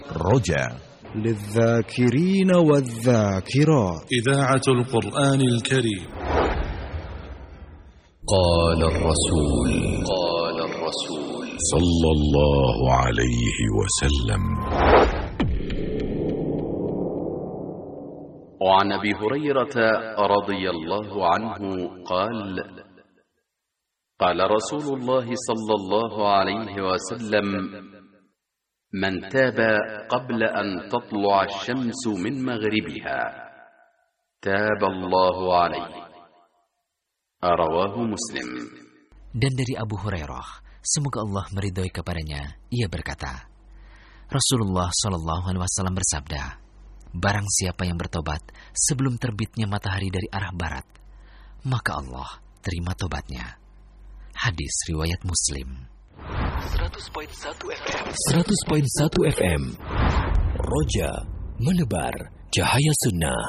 رجاء للذاكرين والذاكرات إذاعة القرآن الكريم. قال الرسول صلى الله عليه وسلم. وعن أبي هريرة رضي الله عنه قال قال رسول الله صلى الله عليه وسلم: من تاب قبل أن تطلع الشمس من مغربها تاب الله عليه. رواه مسلم. Dan dari Abu Hurairah, semoga Allah meridhoi kepadanya, ia berkata, Rasulullah Shallallahu Alaihi Wasallam bersabda, barang siapa yang bertobat sebelum terbitnya matahari dari arah barat, maka Allah terima tobatnya. Hadis riwayat Muslim. 100.1 FM Roja menebar cahaya sunnah.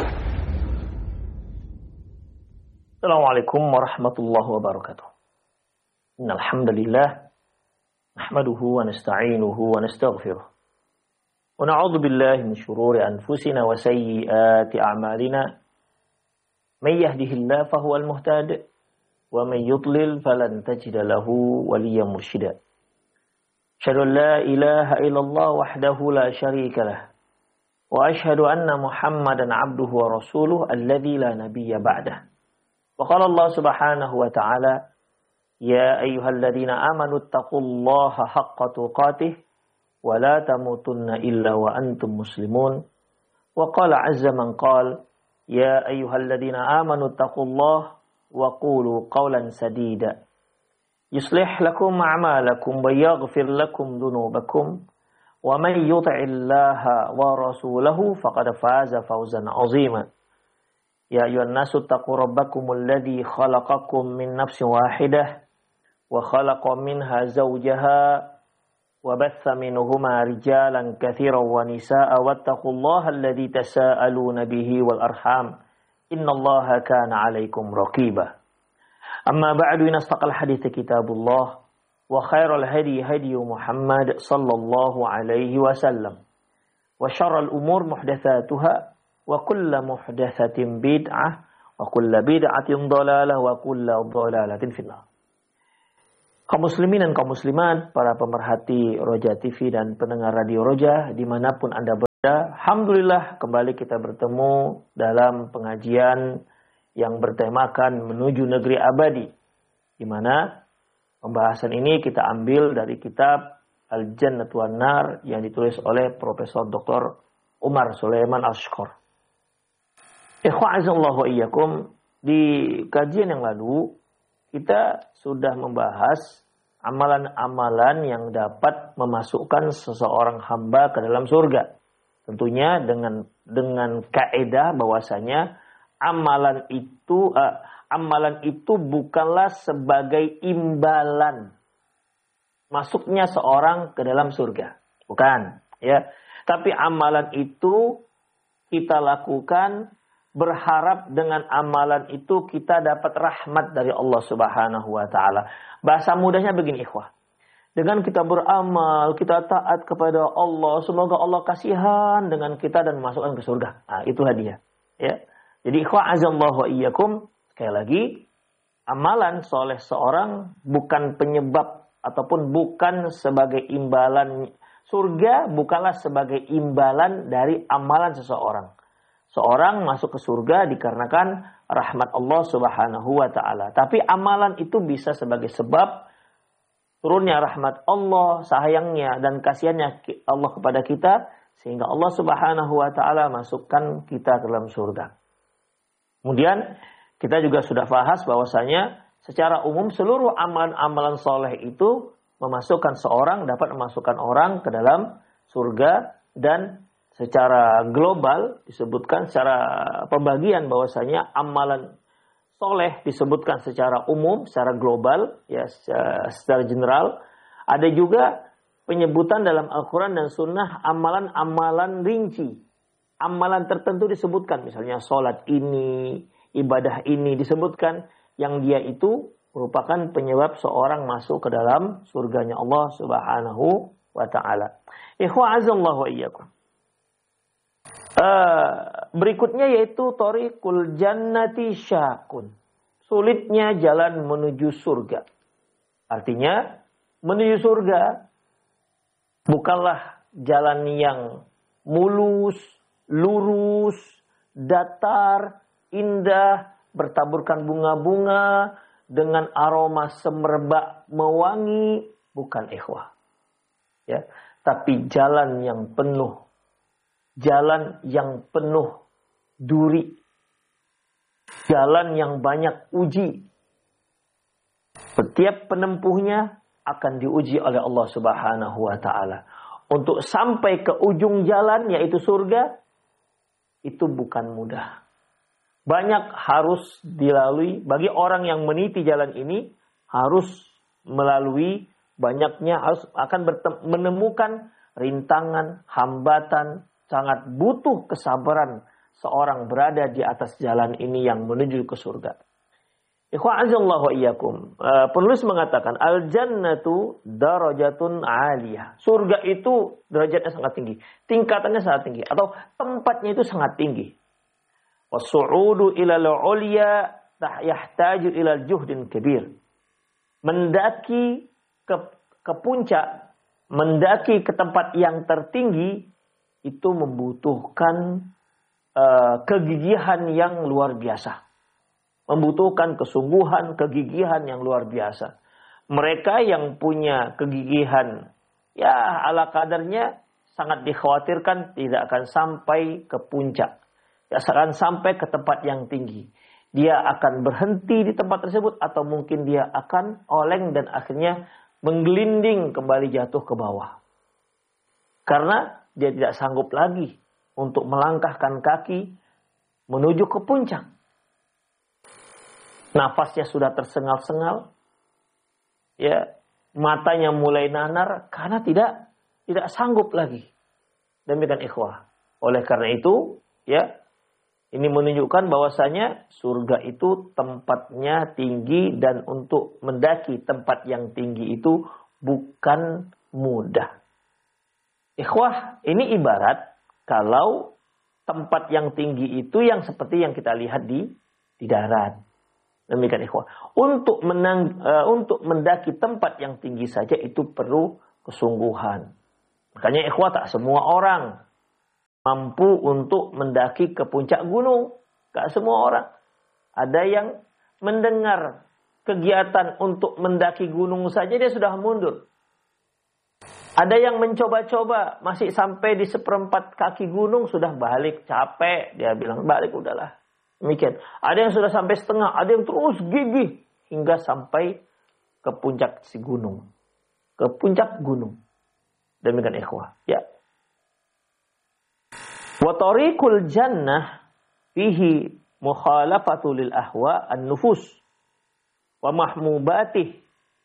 Assalamualaikum warahmatullahi wabarakatuh. Innal hamdalillah nahmaduhu wa nasta'inuhu wa nastaghfiruh. Wa na'udzu billahi min shururi anfusina wa sayyiati a'malina. May yahdihillahu fahuwal muhtadi wa may yudlil falan tajida lahu waliyyan mursyida. Asyhadu an la ilaha illallah wahdahu la syarika lah. Wa asyhadu anna Muhammadan 'abduhu wa rasuluhu alladzi la nabiyya ba'dah. Wa qala Allah subhanahu wa ta'ala: Ya ayyuhalladzina amanu taqullaha haqqa tuqatih wa la tamutunna illa wa antum muslimun. Wa qala 'azza man qala: Ya ayyuhalladzina amanu taqullaha wa qulu qawlan sadida. Yuslih lakum a'malakum wa yaghfir lakum dhunubakum wa man yuti'illaha wa rasulahu faqad faza fawzan 'azima. Ya ayyuhan nasu taqu rabbakumul ladzi khalaqakum min nafsin wahidah wa khalaqa minha zawjaha wa batha minhuma rijalan katsiran wa nisaa'a wattaqullaha alladzi tasaaluna bihi wal arham innallaha kana 'alaikum raqiba. Amma ba'du, inastaqal hadithi kitabullah wa khairal hadi hadi Muhammad sallallahu alaihi wasallam wa syarrul umur muhdatsatuha wa kullu muhdatsatin bid'ah wa kullu bid'atin dhalalah wa kullu dhalalatin finnar. Kaum muslimin dan kaum muslimat, para pemerhati Roja TV dan pendengar radio Roja dimanapun Anda berada, alhamdulillah kembali kita bertemu dalam pengajian yang bertemakan menuju negeri abadi, di mana pembahasan ini kita ambil dari kitab Al-Jannatu wan-Nar yang ditulis oleh Profesor Dr. Umar Sulaiman Ashqar. Ikhwa'azallahu wa iyyakum, di kajian yang lalu kita sudah membahas amalan-amalan yang dapat memasukkan seseorang hamba ke dalam surga. Tentunya dengan kaedah bahwasanya amalan itu bukanlah sebagai imbalan masuknya seorang ke dalam surga, bukan, ya. Tapi amalan itu kita lakukan berharap dengan amalan itu kita dapat rahmat dari Allah Subhanahu wa taala. Bahasa mudahnya begini, ikhwah. Dengan kita beramal, kita taat kepada Allah, semoga Allah kasihan dengan kita dan masukkan ke surga. Nah, itu hadiah, ya. Jadi ikhwah azallahu wa iyyakum, sekali lagi, amalan soleh seorang bukan penyebab ataupun bukan sebagai imbalan surga, bukanlah sebagai imbalan dari amalan seseorang. Seorang masuk ke surga dikarenakan rahmat Allah Subhanahu wa taala. Tapi amalan itu bisa sebagai sebab turunnya rahmat Allah, sayangnya dan kasihannya Allah kepada kita, sehingga Allah Subhanahu wa taala masukkan kita ke dalam surga. Kemudian kita juga sudah bahas bahwasanya secara umum seluruh amalan-amalan soleh itu dapat memasukkan orang ke dalam surga, dan secara global disebutkan secara pembagian bahwasanya amalan soleh disebutkan secara umum, secara global, ya, secara general. Ada juga penyebutan dalam Al-Quran dan Sunnah amalan-amalan rinci. Amalan tertentu disebutkan, misalnya sholat ini, ibadah ini disebutkan, yang dia itu merupakan penyebab seorang masuk ke dalam surganya Allah Subhanahu wa ta'ala. Ikhwa azallahu wa iyyakum. Berikutnya yaitu thariqul jannati syakun. Sulitnya jalan menuju surga. Artinya menuju surga bukanlah jalan yang mulus, lurus, datar, indah, bertaburkan bunga-bunga dengan aroma semerbak mewangi, bukan ikhwah. Ya, tapi jalan yang penuh duri, jalan yang banyak uji. Setiap penempuhnya akan diuji oleh Allah Subhanahu wa taala. Untuk sampai ke ujung jalan yaitu surga itu bukan mudah. Banyak harus dilalui. Bagi orang yang meniti jalan ini harus melalui banyaknya, harus akan menemukan rintangan, hambatan, sangat butuh kesabaran seorang berada di atas jalan ini yang menuju ke surga. Ikhwan azallahu wa iyyakum. Penulis mengatakan al-jannatu darajatun 'aliyah. Surga itu derajatnya sangat tinggi, tingkatannya sangat tinggi atau tempatnya itu sangat tinggi. Was-su'udu ila al-'ulya yahtaju ila juhdin kabir. Mendaki ke puncak, mendaki ke tempat yang tertinggi itu membutuhkan kegigihan yang luar biasa. Membutuhkan kesungguhan, kegigihan yang luar biasa. Mereka yang punya kegigihan, ya ala kadarnya sangat dikhawatirkan tidak akan sampai ke puncak. Tidak akan sampai ke tempat yang tinggi. Dia akan berhenti di tempat tersebut atau mungkin dia akan oleng dan akhirnya menggelinding kembali jatuh ke bawah. Karena dia tidak sanggup lagi untuk melangkahkan kaki menuju ke puncak. Nafasnya sudah tersengal-sengal. Ya, matanya mulai nanar karena tidak sanggup lagi. Demikian ikhwah. Oleh karena itu, ya, ini menunjukkan bahwasanya surga itu tempatnya tinggi dan untuk mendaki tempat yang tinggi itu bukan mudah. Ikhwah, ini ibarat kalau tempat yang tinggi itu yang seperti yang kita lihat di darat. Demikian ikhwah. Untuk mendaki tempat yang tinggi saja itu perlu kesungguhan. Makanya ikhwah tak semua orang mampu untuk mendaki ke puncak gunung. Tak semua orang. Ada yang mendengar kegiatan untuk mendaki gunung saja dia sudah mundur. Ada yang mencoba-coba masih sampai di seperempat kaki gunung sudah balik, capek. Dia bilang balik udahlah. Demikian. Ada yang sudah sampai setengah, ada yang terus gigih hingga sampai ke puncak si gunung. Ke puncak gunung. Demikian ikhwah. Ya. Wa tariqul jannah fihi mukhalafatu lil ahwa an-nufus wa mahmubatih.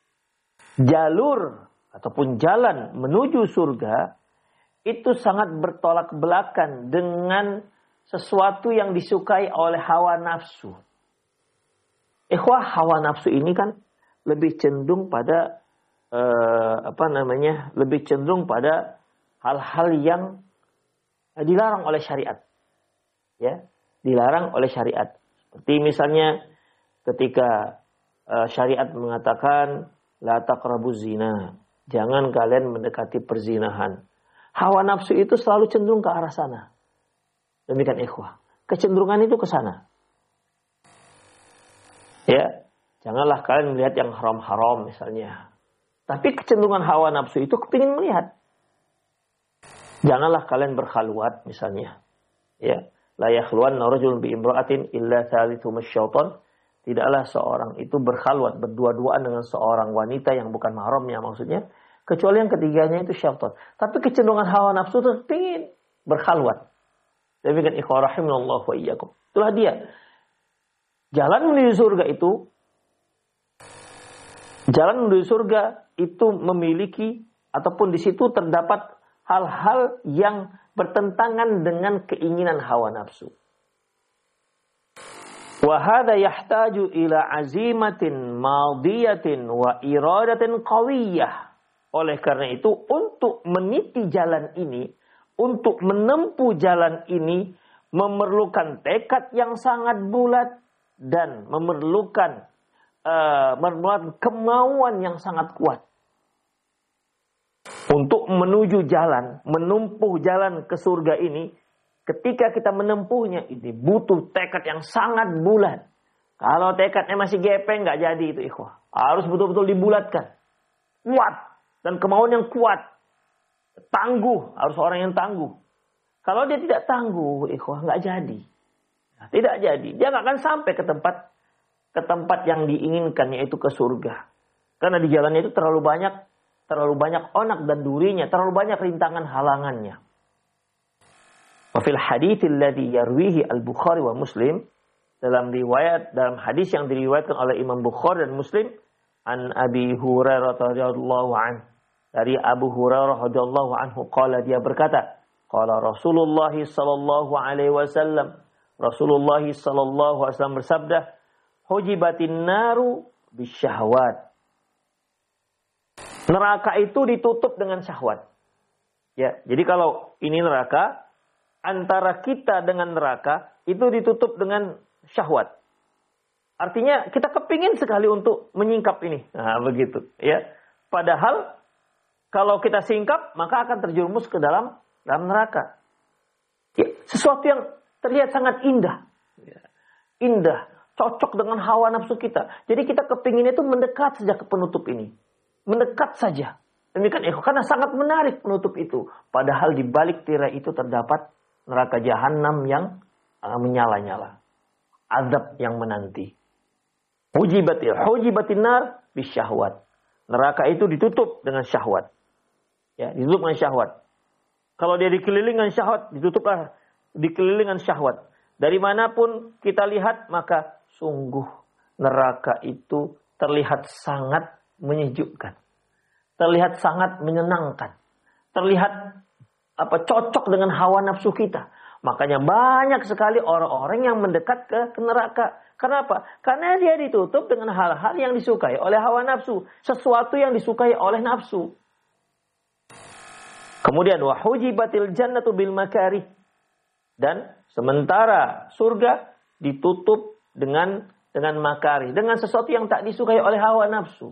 Jalur ataupun jalan menuju surga itu sangat bertolak belakang dengan sesuatu yang disukai oleh hawa nafsu. Ikhwah, hawa nafsu ini kan lebih cenderung pada lebih cenderung pada hal-hal yang dilarang oleh syariat. Ya, dilarang oleh syariat. Seperti misalnya ketika syariat mengatakan la taqrabuz zina, jangan kalian mendekati perzinahan. Hawa nafsu itu selalu cenderung ke arah sana. Demikian ikhwah. Kecenderungan itu ke sana. Ya, janganlah kalian melihat yang haram-haram misalnya. Tapi kecenderungan hawa nafsu itu kepingin melihat. Janganlah kalian berkhalwat misalnya. Ya, la yakhluwanna rajulun bi imra'atin illa thalithu masyaitan. Tidaklah seorang itu berkhalwat berdua-duaan dengan seorang wanita yang bukan mahramnya maksudnya, kecuali yang ketiganya itu syaitan. Tapi kecenderungan hawa nafsu itu kepingin berkhalwat. Demikian ikhwah rahimanallahu wa iyyakum. Itulah dia. Jalan menuju surga itu memiliki ataupun di situ terdapat hal-hal yang bertentangan dengan keinginan hawa nafsu. Wa hadza yahtaju ila azimatin madiyatin wa iradatin qawiyyah. Oleh karena itu, untuk meniti jalan ini, untuk menempuh jalan ini, memerlukan tekad yang sangat bulat dan memerlukan kemauan yang sangat kuat. Untuk menuju jalan, menempuh jalan ke surga ini, ketika kita menempuhnya, ini butuh tekad yang sangat bulat. Kalau tekadnya masih gepeng, nggak jadi itu ikhwah. Harus betul-betul dibulatkan. Kuat. Dan kemauan yang kuat. Tangguh. Harus orang yang tangguh. Kalau dia tidak tangguh, ikhwah, nggak jadi. Tidak jadi. Dia nggak akan sampai ke tempat yang diinginkan, yaitu ke surga. Karena di jalannya itu terlalu banyak onak dan durinya. Terlalu banyak rintangan halangannya. Wa fil haditsil ladzi yarwihi al-Bukhari wa Muslim, dalam hadis yang diriwayatkan oleh Imam Bukhari dan Muslim, an Abi Hurairah radhiyallahu anhu, dari Abu Hurairah radhiyallahu anhu, qala, dia berkata, qala Rasulullah sallallahu alaihi wasallam, Rasulullah sallallahu alaihi wasallam bersabda, hujibatin naru bisyahwat. Neraka itu ditutup dengan syahwat. Ya, jadi kalau ini neraka, antara kita dengan neraka itu ditutup dengan syahwat. Artinya kita kepingin sekali untuk menyingkap ini. Nah, begitu. Ya. Padahal kalau kita singkap, maka akan terjerumus ke dalam neraka. Ya, sesuatu yang terlihat sangat indah. Ya. Indah. Cocok dengan hawa nafsu kita. Jadi kita kepingin itu mendekat saja ke penutup ini. Mendekat saja. Demikian karena sangat menarik penutup itu. Padahal di balik tirai itu terdapat neraka jahanam yang menyala-nyala. Azab yang menanti. Hujibatin nar bisyahwat. Neraka itu ditutup dengan syahwat. Ya, ditutup dengan syahwat. Kalau dia dikelilingi dengan syahwat, ditutuplah dikelilingi dengan syahwat. Dari manapun kita lihat, maka sungguh neraka itu terlihat sangat menyejukkan. Terlihat sangat menyenangkan. Terlihat cocok dengan hawa nafsu kita. Makanya banyak sekali orang-orang yang mendekat ke neraka. Kenapa? Karena dia ditutup dengan hal-hal yang disukai oleh hawa nafsu. Sesuatu yang disukai oleh nafsu. Kemudian wahujibatil jannatu bil makarih. Dan sementara surga ditutup dengan makarih. Dengan sesuatu yang tak disukai oleh hawa nafsu.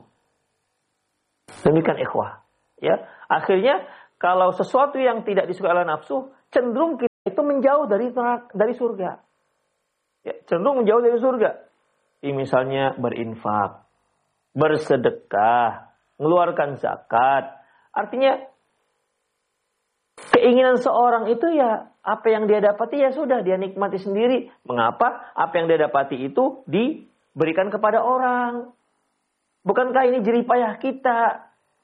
Demikian ikhwah. Ya, akhirnya kalau sesuatu yang tidak disukai oleh nafsu, cenderung kita itu menjauh dari surga. Ya, cenderung menjauh dari surga. Misalnya berinfak, bersedekah, mengeluarkan zakat. Artinya keinginan seorang itu ya apa yang dia dapati ya sudah dia nikmati sendiri. Mengapa? Apa yang dia dapati itu diberikan kepada orang. Bukankah ini jerih payah kita?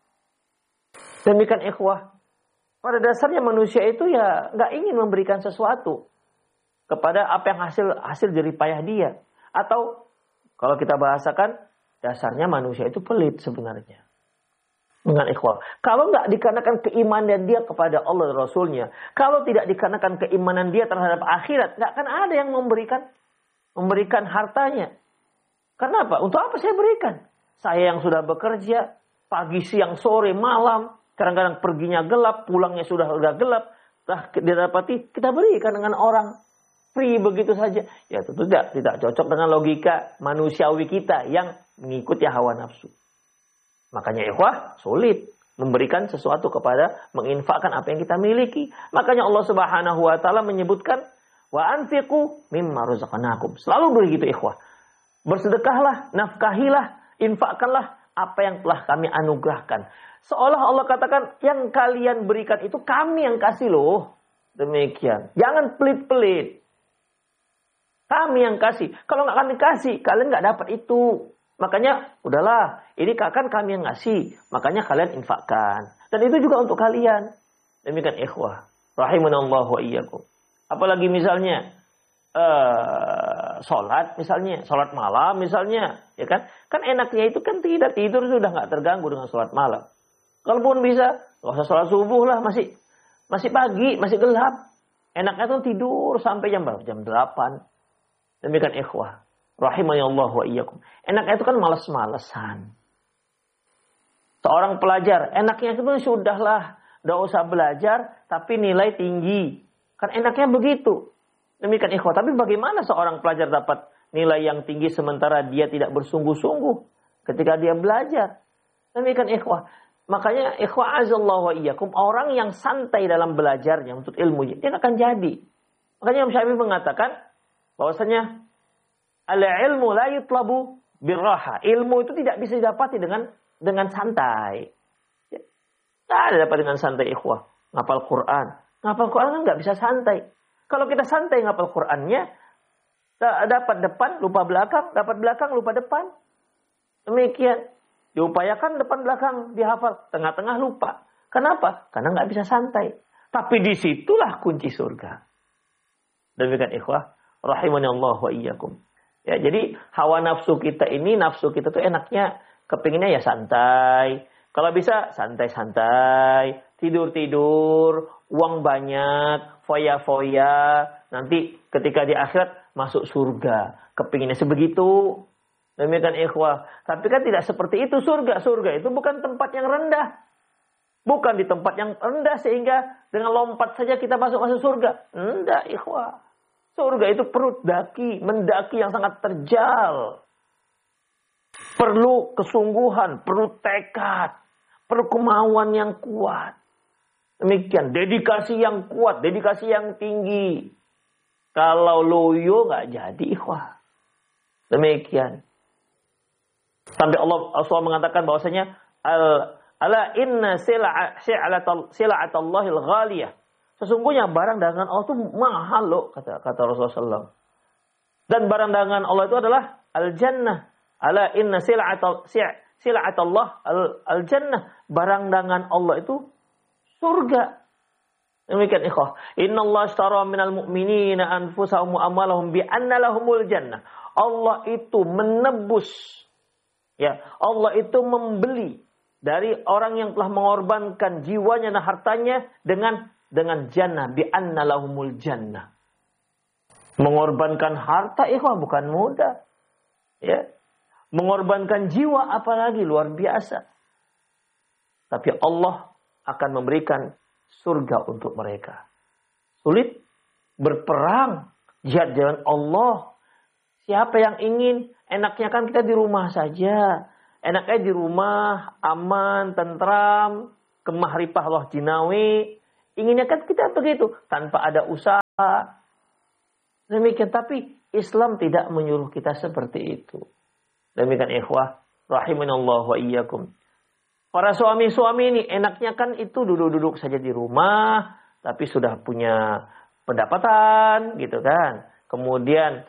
Demikian ikhwah. Pada dasarnya manusia itu ya nggak ingin memberikan sesuatu kepada apa yang hasil jerih payah dia. Atau kalau kita bahasakan, dasarnya manusia itu pelit sebenarnya. Dengan ikhwah. Kalau nggak dikarenakan keimanan dia kepada Allah dan Rasulnya, kalau tidak dikarenakan keimanan dia terhadap akhirat, nggak akan ada yang memberikan hartanya. Kenapa? Untuk apa saya berikan? Saya yang sudah bekerja pagi, siang, sore, malam. Kadang-kadang perginya gelap, pulangnya sudah gelap. Nah, didapati kita berikan dengan orang free begitu saja. Ya tentu tidak cocok dengan logika manusiawi kita yang mengikuti hawa nafsu. Makanya ikhwah sulit memberikan sesuatu menginfakkan apa yang kita miliki. Makanya Allah Subhanahu wa taala menyebutkan wa anfiqu mimma razaqnakum. Selalu begitu ikhwah. Bersedekahlah, nafkahilah, infakkanlah apa yang telah kami anugerahkan. Seolah Allah katakan, yang kalian berikan itu kami yang kasih loh. Demikian. Jangan pelit-pelit. Kami yang kasih. Kalau nggak kami kasih, kalian nggak dapat itu. Makanya, udahlah. Ini kan kami yang ngasih. Makanya kalian infakkan. Dan itu juga untuk kalian. Demikian ikhwah. Rahimanallahu wa iyyakum. Apalagi misalnya, sholat misalnya. Sholat malam misalnya. Ya kan? Kan enaknya itu kan tidak tidur sudah nggak terganggu dengan sholat malam. Kalaupun bisa, nggak usah sholat subuh lah, masih pagi, masih gelap. Enaknya tuh tidur sampai jam berapa? Jam 8. Demikian ikhwah. Rahimanallahu wa iyyakum. Enaknya itu kan malas-malesan. Seorang pelajar, enaknya itu sudahlah, enggak usah belajar, tapi nilai tinggi. Kan enaknya begitu. Demikian ikhwah. Tapi bagaimana seorang pelajar dapat nilai yang tinggi sementara dia tidak bersungguh-sungguh ketika dia belajar? Demikian ikhwah. Makanya ikhwah azallahu wa iyyakum, orang yang santai dalam belajarnya untuk ilmunya, dia akan jadi. Makanya Imam Syafi'i mengatakan bahwasanya al-ilmu la yutlabu birraha. Ilmu itu tidak bisa didapati dengan santai. Tidak ada dapat dengan santai ikhwah. Ngapal Quran. Ngapal Quran kan nggak bisa santai. Kalau kita santai ngapal Qurannya, dapat depan lupa belakang, dapat belakang lupa depan. Demikian. Diupayakan depan belakang dihafal, tengah-tengah lupa. Kenapa? Karena nggak bisa santai. Tapi disitulah kunci surga. Demikian ikhwah, rahimani Allah wa iyyakum. Ya, jadi hawa nafsu kita ini, nafsu kita tuh enaknya kepinginnya ya santai. Kalau bisa santai-santai, tidur-tidur, uang banyak, foya-foya. Nanti ketika di akhirat masuk surga. Kepinginnya sebegitu. Demikian ikhwah. Tapi kan tidak seperti itu surga. Surga itu bukan tempat yang rendah. Bukan di tempat yang rendah sehingga dengan lompat saja kita masuk surga. Enggak ikhwah. Surga itu perlu mendaki yang sangat terjal. Perlu kesungguhan, perlu tekad, perlu kemauan yang kuat. Demikian, dedikasi yang kuat, dedikasi yang tinggi. Kalau loyo nggak jadi ikhwah. Demikian. Sampai Allah mengatakan bahwasanya ala inna sila'atallahil ghaliyah. Sesungguhnya barang dagangan Allah itu mahal loh, kata Rasulullah SAW. Dan barang dagangan Allah itu adalah al-jannah. Ala inna sila'atallah al-jannah. Barang dagangan Allah itu surga. Demikian ikhwah. Innallaha ashtara minal mu'minina anfusahum wa amwalahum bi anna lahumul jannah. Allah itu menebus. Ya, Allah itu membeli dari orang yang telah mengorbankan jiwanya dan hartanya dengan jannah, bi anna lahumul jannah. Mengorbankan harta ikhwah bukan mudah. Ya. Mengorbankan jiwa apalagi luar biasa. Tapi Allah akan memberikan surga untuk mereka. Sulit berperang jihad jalan Allah. Siapa yang ingin? Enaknya kan kita di rumah saja. Enaknya di rumah, aman, tentram, kemahrifah Allah jinawi. Inginnya kan kita begitu, tanpa ada usaha. Demikian, tapi Islam tidak menyuruh kita seperti itu. Demikian ikhwah, rahimanallah wa iyyakum. Para suami-suami ini enaknya kan itu duduk-duduk saja di rumah, tapi sudah punya pendapatan, gitu kan. Kemudian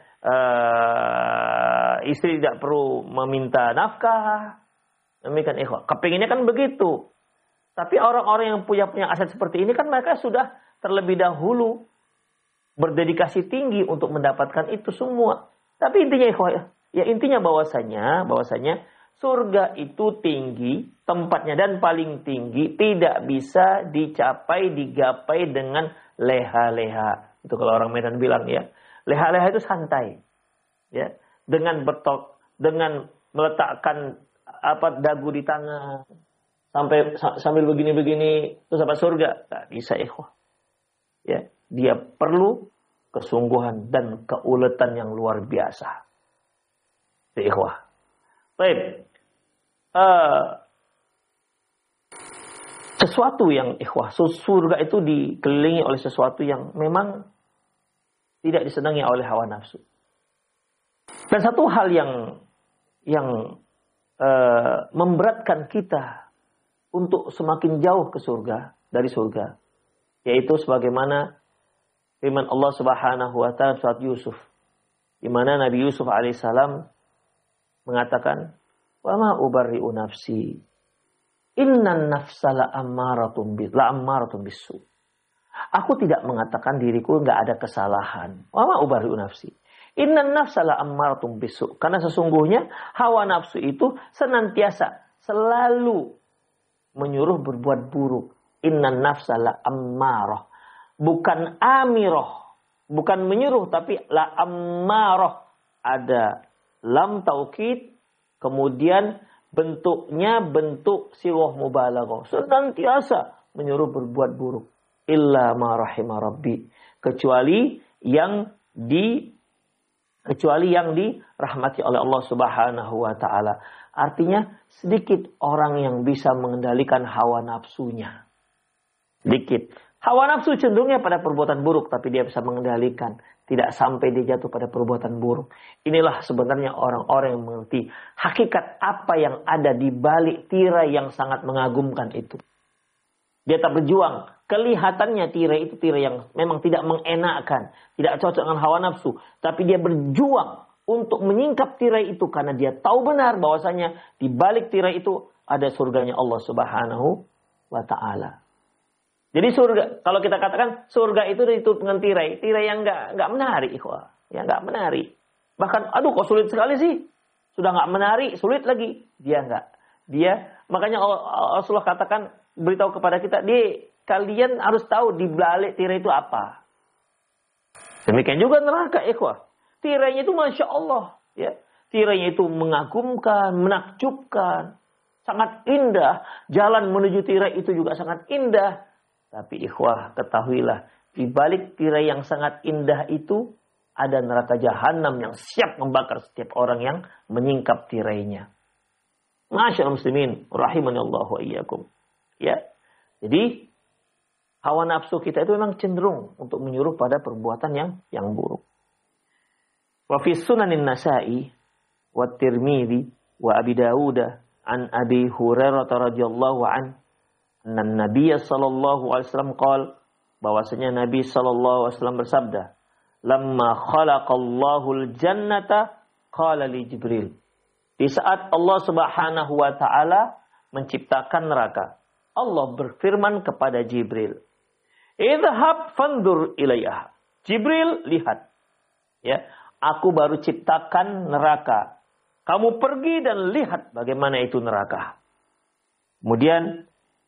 istri tidak perlu meminta nafkah. Demikian ikhwah. Kepinginnya kan begitu. Tapi orang-orang yang punya aset seperti ini kan mereka sudah terlebih dahulu berdedikasi tinggi untuk mendapatkan itu semua. Tapi intinya ikhwah, ya intinya bahwasanya surga itu tinggi tempatnya dan paling tinggi, tidak bisa digapai dengan leha-leha. Itu kalau orang Medan bilang ya. Leha-leha itu santai. Ya, dengan meletakkan dagu di tangan sambil begini-begini terus sampai surga. Enggak bisa ikhwah. Ya, dia perlu kesungguhan dan keuletan yang luar biasa. Ikhwah. Baik. Sesuatu yang ikhwah, surga itu dikelilingi oleh sesuatu yang memang tidak disenangi oleh hawa nafsu. Dan satu hal yang memberatkan kita untuk semakin jauh ke surga, dari surga, yaitu sebagaimana firman Allah Subhanahu wa taala surat Yusuf, di mana Nabi Yusuf alaihissalam mengatakan, "Wa ma ubarri'u nafsi, innan nafsa la'ammaratun bisu." Aku tidak mengatakan diriku enggak ada kesalahan. Wa ma ubarri'u nafsi. Innan nafsa la'ammaratun bisu. Karena sesungguhnya hawa nafsu itu senantiasa selalu menyuruh berbuat buruk. Innan nafsa la'ammarah. Bukan amirah, bukan menyuruh tapi la'ammarah. Ada lam taukid, kemudian bentuknya bentuk sighah mubalaghah, senantiasa menyuruh berbuat buruk. Illa ma rahima rabbi, kecuali yang dirahmati oleh Allah Subhanahu wa taala. Artinya sedikit orang yang bisa mengendalikan hawa nafsunya. Sedikit. Hawa nafsu cenderungnya pada perbuatan buruk, tapi dia bisa mengendalikan. Tidak sampai dia jatuh pada perbuatan buruk. Inilah sebenarnya orang-orang yang mengerti hakikat apa yang ada di balik tirai yang sangat mengagumkan itu. Dia tak berjuang. Kelihatannya tirai itu tirai yang memang tidak mengenakkan. Tidak cocok dengan hawa nafsu. Tapi dia berjuang untuk menyingkap tirai itu. Karena dia tahu benar bahwasanya di balik tirai itu ada surganya Allah Subhanahu wa ta'ala. Jadi surga, kalau kita katakan surga itu ditutup dengan tirai yang nggak menarik, ikhwah, ya nggak menarik. Bahkan, aduh kok sulit sekali sih, sudah nggak menarik, sulit lagi. Dia nggak, makanya Rasulullah katakan, beritahu kepada kita, kalian harus tahu di balik tirai itu apa. Demikian juga neraka, ikhwah. Tirainya itu masya Allah, ya, tirainya itu mengagumkan, menakjubkan, sangat indah. Jalan menuju tirai itu juga sangat indah. Tapi ikhwah, ketahuilah, di balik tirai yang sangat indah itu ada neraka jahanam yang siap membakar setiap orang yang menyingkap tirainya. Masyaallah muslimin, rahimani Allah wa iyyakum. Ya. Jadi hawa nafsu kita itu memang cenderung untuk menyuruh pada perbuatan yang buruk. Wa fi sunanin Nasa'i wa Tirmidzi wa Abi Dawud an Abi Hurairah radhiyallahu anhu Nabi sallallahu alaihi wasallam qaal, bahwasanya Nabi sallallahu alaihi wasallam bersabda, lamma khalaqallahu al-jannata qala li Jibril. Di saat Allah Subhanahu wa taala menciptakan neraka, Allah berfirman kepada Jibril, idhhab fandur ilayha. Jibril, lihat. Ya, aku baru ciptakan neraka. Kamu pergi dan lihat bagaimana itu neraka. Kemudian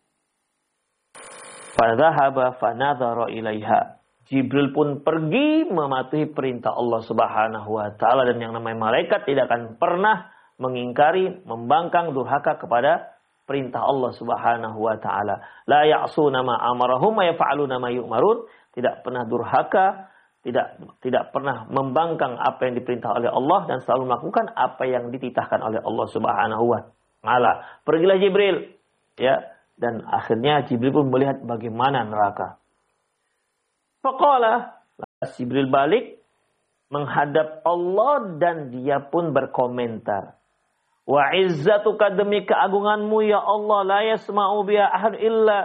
fadhahaba fanadhara ilaiha. Jibril pun pergi mematuhi perintah Allah Subhanahu wa taala, dan yang namanya malaikat tidak akan pernah mengingkari, membangkang, durhaka kepada perintah Allah Subhanahu wa taala. La ya'suna ma amarahum wa yaf'aluna ma yu'marun. Tidak pernah durhaka, tidak pernah membangkang apa yang diperintah oleh Allah, dan selalu melakukan apa yang dititahkan oleh Allah Subhanahu wa taala. Pergilah Jibril, ya. Dan akhirnya Jibril pun melihat bagaimana neraka. Faqala, Jibril balik menghadap Allah dan dia pun berkomentar. Wa izzatuka, demi keagunganmu ya Allah, la yasma'u biha ahad illa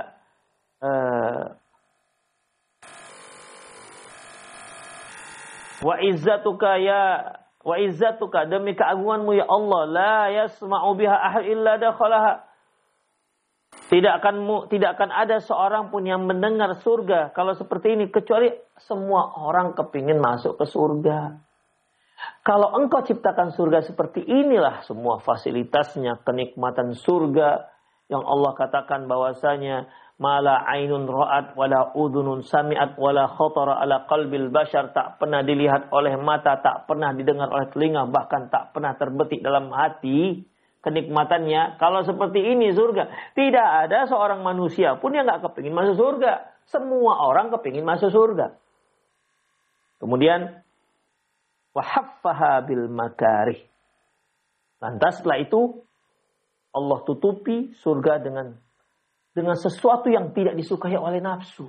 wa izzatuka demi keagunganmu ya Allah, la yasma'u biha ahad illa dakhalaha. Tidak akan ada seorang pun yang mendengar surga kalau seperti ini, kecuali semua orang kepingin masuk ke surga. Kalau engkau ciptakan surga seperti inilah semua fasilitasnya, kenikmatan surga yang Allah katakan bahwasanya mala ainun ra'at wala udhunun sami'at wala khatara ala qalbil bashar, tak pernah dilihat oleh mata, tak pernah didengar oleh telinga, bahkan tak pernah terbetik dalam hati kenikmatannya. Kalau seperti ini surga, tidak ada seorang manusia pun yang gak kepingin masuk surga. Semua orang kepingin masuk surga. Kemudian wahaffaha bil makarih. Lantas setelah itu Allah tutupi surga dengan sesuatu yang tidak disukai oleh nafsu.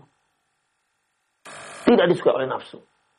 Tidak disukai oleh nafsu.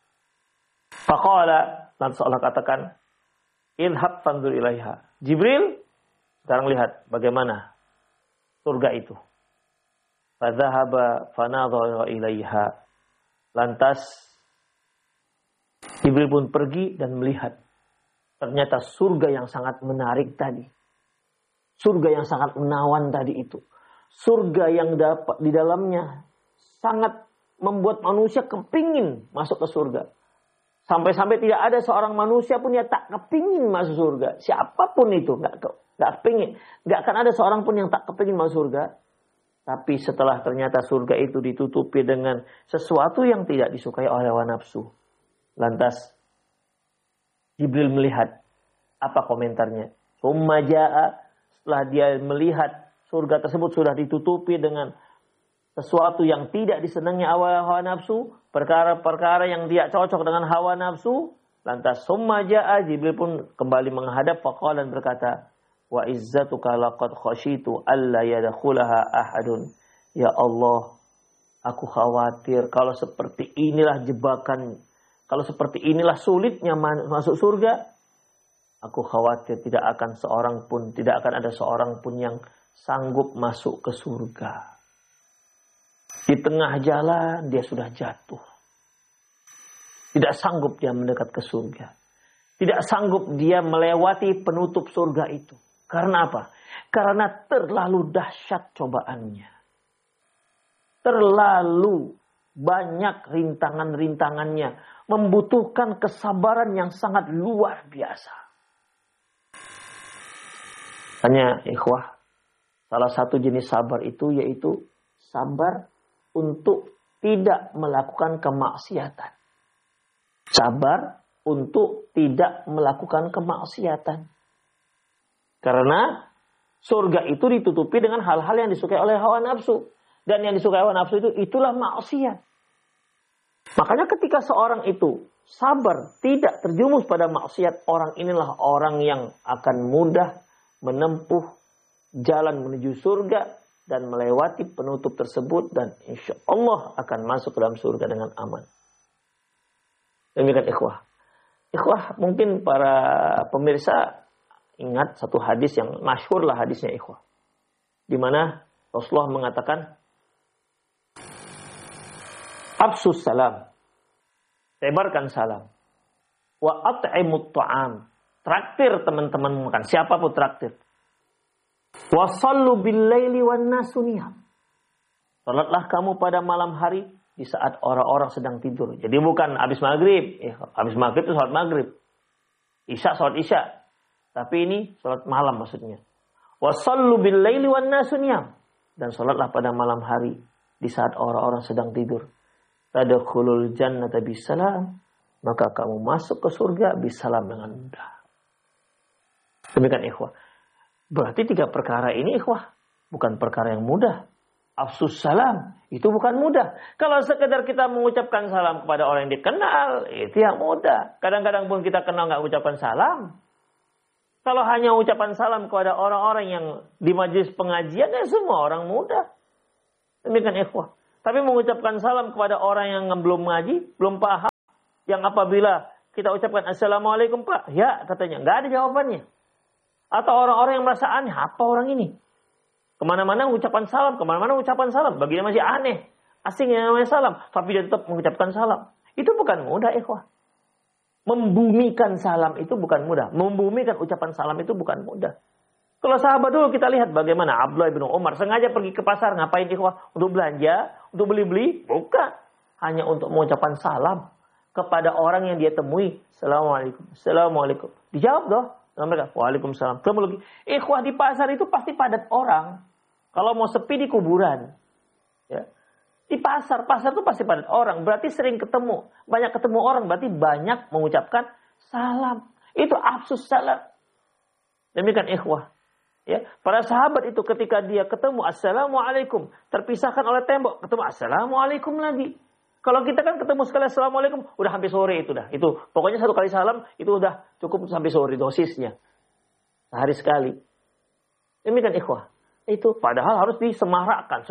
Faqala, lantas Allah katakan, idhab fanzur ilaiha. Jibril, sekarang lihat bagaimana surga itu. Fadhahaba fanadhara ilaiha. Lantas Jibril pun pergi dan melihat. Ternyata surga yang sangat menarik tadi. Surga yang sangat menawan tadi itu. Surga yang dapat di dalamnya sangat membuat manusia kepingin masuk ke surga. Sampai-sampai tidak ada seorang manusia pun yang tak kepingin masuk surga. Siapapun itu nggak kepingin. Nggak akan ada seorang pun yang tak kepingin masuk surga. Tapi setelah ternyata surga itu ditutupi dengan sesuatu yang tidak disukai oleh hawa nafsu. Lantas Jibril melihat, apa komentarnya? Tsumma jaa, setelah dia melihat surga tersebut sudah ditutupi dengan sesuatu yang tidak disenangi hawa nafsu, perkara-perkara yang tidak cocok dengan hawa nafsu, lantas summa ja'a, Jibril pun kembali menghadap faqala dan berkata, wa izzatuka laqad khasyitu alla yadkhulaha ahadun. Ya Allah, aku khawatir kalau seperti inilah jebakan, kalau seperti inilah sulitnya masuk surga, aku khawatir tidak akan ada seorang pun yang sanggup masuk ke surga. Di tengah jalan dia sudah jatuh. Tidak sanggup dia mendekat ke surga. Tidak sanggup dia melewati penutup surga itu. Karena apa? Karena terlalu dahsyat cobaannya. Terlalu banyak rintangan-rintangannya. Membutuhkan kesabaran yang sangat luar biasa. Hanya ikhwah, salah satu jenis sabar itu yaitu sabar untuk tidak melakukan kemaksiatan. Sabar untuk tidak melakukan kemaksiatan. Karena surga itu ditutupi dengan hal-hal yang disukai oleh hawa nafsu. Dan yang disukai hawa nafsu itulah maksiat. Makanya ketika seorang itu sabar, tidak terjumus pada maksiat, orang inilah orang yang akan mudah menempuh jalan menuju surga dan melewati penutup tersebut dan insya Allah akan masuk ke dalam surga dengan aman. Demikian ikhwah. Ikhwah, mungkin para pemirsa ingat satu hadis yang masyhur lah hadisnya ikhwah. Di mana Rasulullah mengatakan, Afsus salam. Tebarkan salam. Wa at'imut ta'am. Traktir teman-teman makan. Siapapun traktir. Wa sallu bil laili wan nasu niyam. Salatlah kamu pada malam hari di saat orang-orang sedang tidur. Jadi bukan habis maghrib. Habis maghrib itu salat maghrib. Isya salat isya. Tapi ini salat malam maksudnya. Wa sallu bil laili wan nasu niyam. Dan salatlah pada malam hari di saat orang-orang sedang tidur. Tadkhulul jannata bisalam, maka kamu masuk ke surga bisalam dengan mudah. Demikian ikhwah. Berarti 3 perkara ini ikhwah bukan perkara yang mudah. Afsus salam itu bukan mudah. Kalau sekedar kita mengucapkan salam kepada orang yang dikenal, itu yang mudah. Kadang-kadang pun kita kenal nggak ucapkan salam. Kalau hanya ucapan salam kepada orang-orang yang di majelis pengajian, ya semua orang mudah. Demikian ikhwah. Tapi mengucapkan salam kepada orang yang belum ngaji, belum paham, yang apabila kita ucapkan Assalamualaikum Pak, ya katanya, nggak ada jawabannya. Atau orang-orang yang merasa aneh, apa orang ini? Kemana-mana ucapan salam, bagi dia masih aneh. Asing yang namanya salam, tapi dia tetap mengucapkan salam. Itu bukan mudah ikhwah. Membumikan salam itu bukan mudah. Membumikan ucapan salam itu bukan mudah. Kalau sahabat dulu kita lihat bagaimana Abdullah bin Umar sengaja pergi ke pasar, ngapain ikhwah? Untuk belanja, untuk beli-beli? Bukan. Hanya untuk mengucapkan salam kepada orang yang dia temui. Assalamualaikum. Assalamualaikum. Dijawab doh. Mereka, waalaikumsalam. Ketemu lagi. Ikhwah di pasar itu pasti padat orang. Kalau mau sepi di kuburan. Ya. Di pasar itu pasti padat orang. Berarti sering ketemu. Banyak ketemu orang. Berarti banyak mengucapkan salam. Itu afsus salam. Demikian ikhwah. Ya, para sahabat itu ketika dia ketemu Assalamualaikum, terpisahkan oleh tembok, ketemu Assalamualaikum lagi. Kalau kita kan ketemu sekali Assalamualaikum, udah hampir sore itu dah. Itu pokoknya 1 kali salam itu udah cukup sampai sore dosisnya. Sehari sekali. Demikian ikhwah. Itu padahal harus disemarakkan,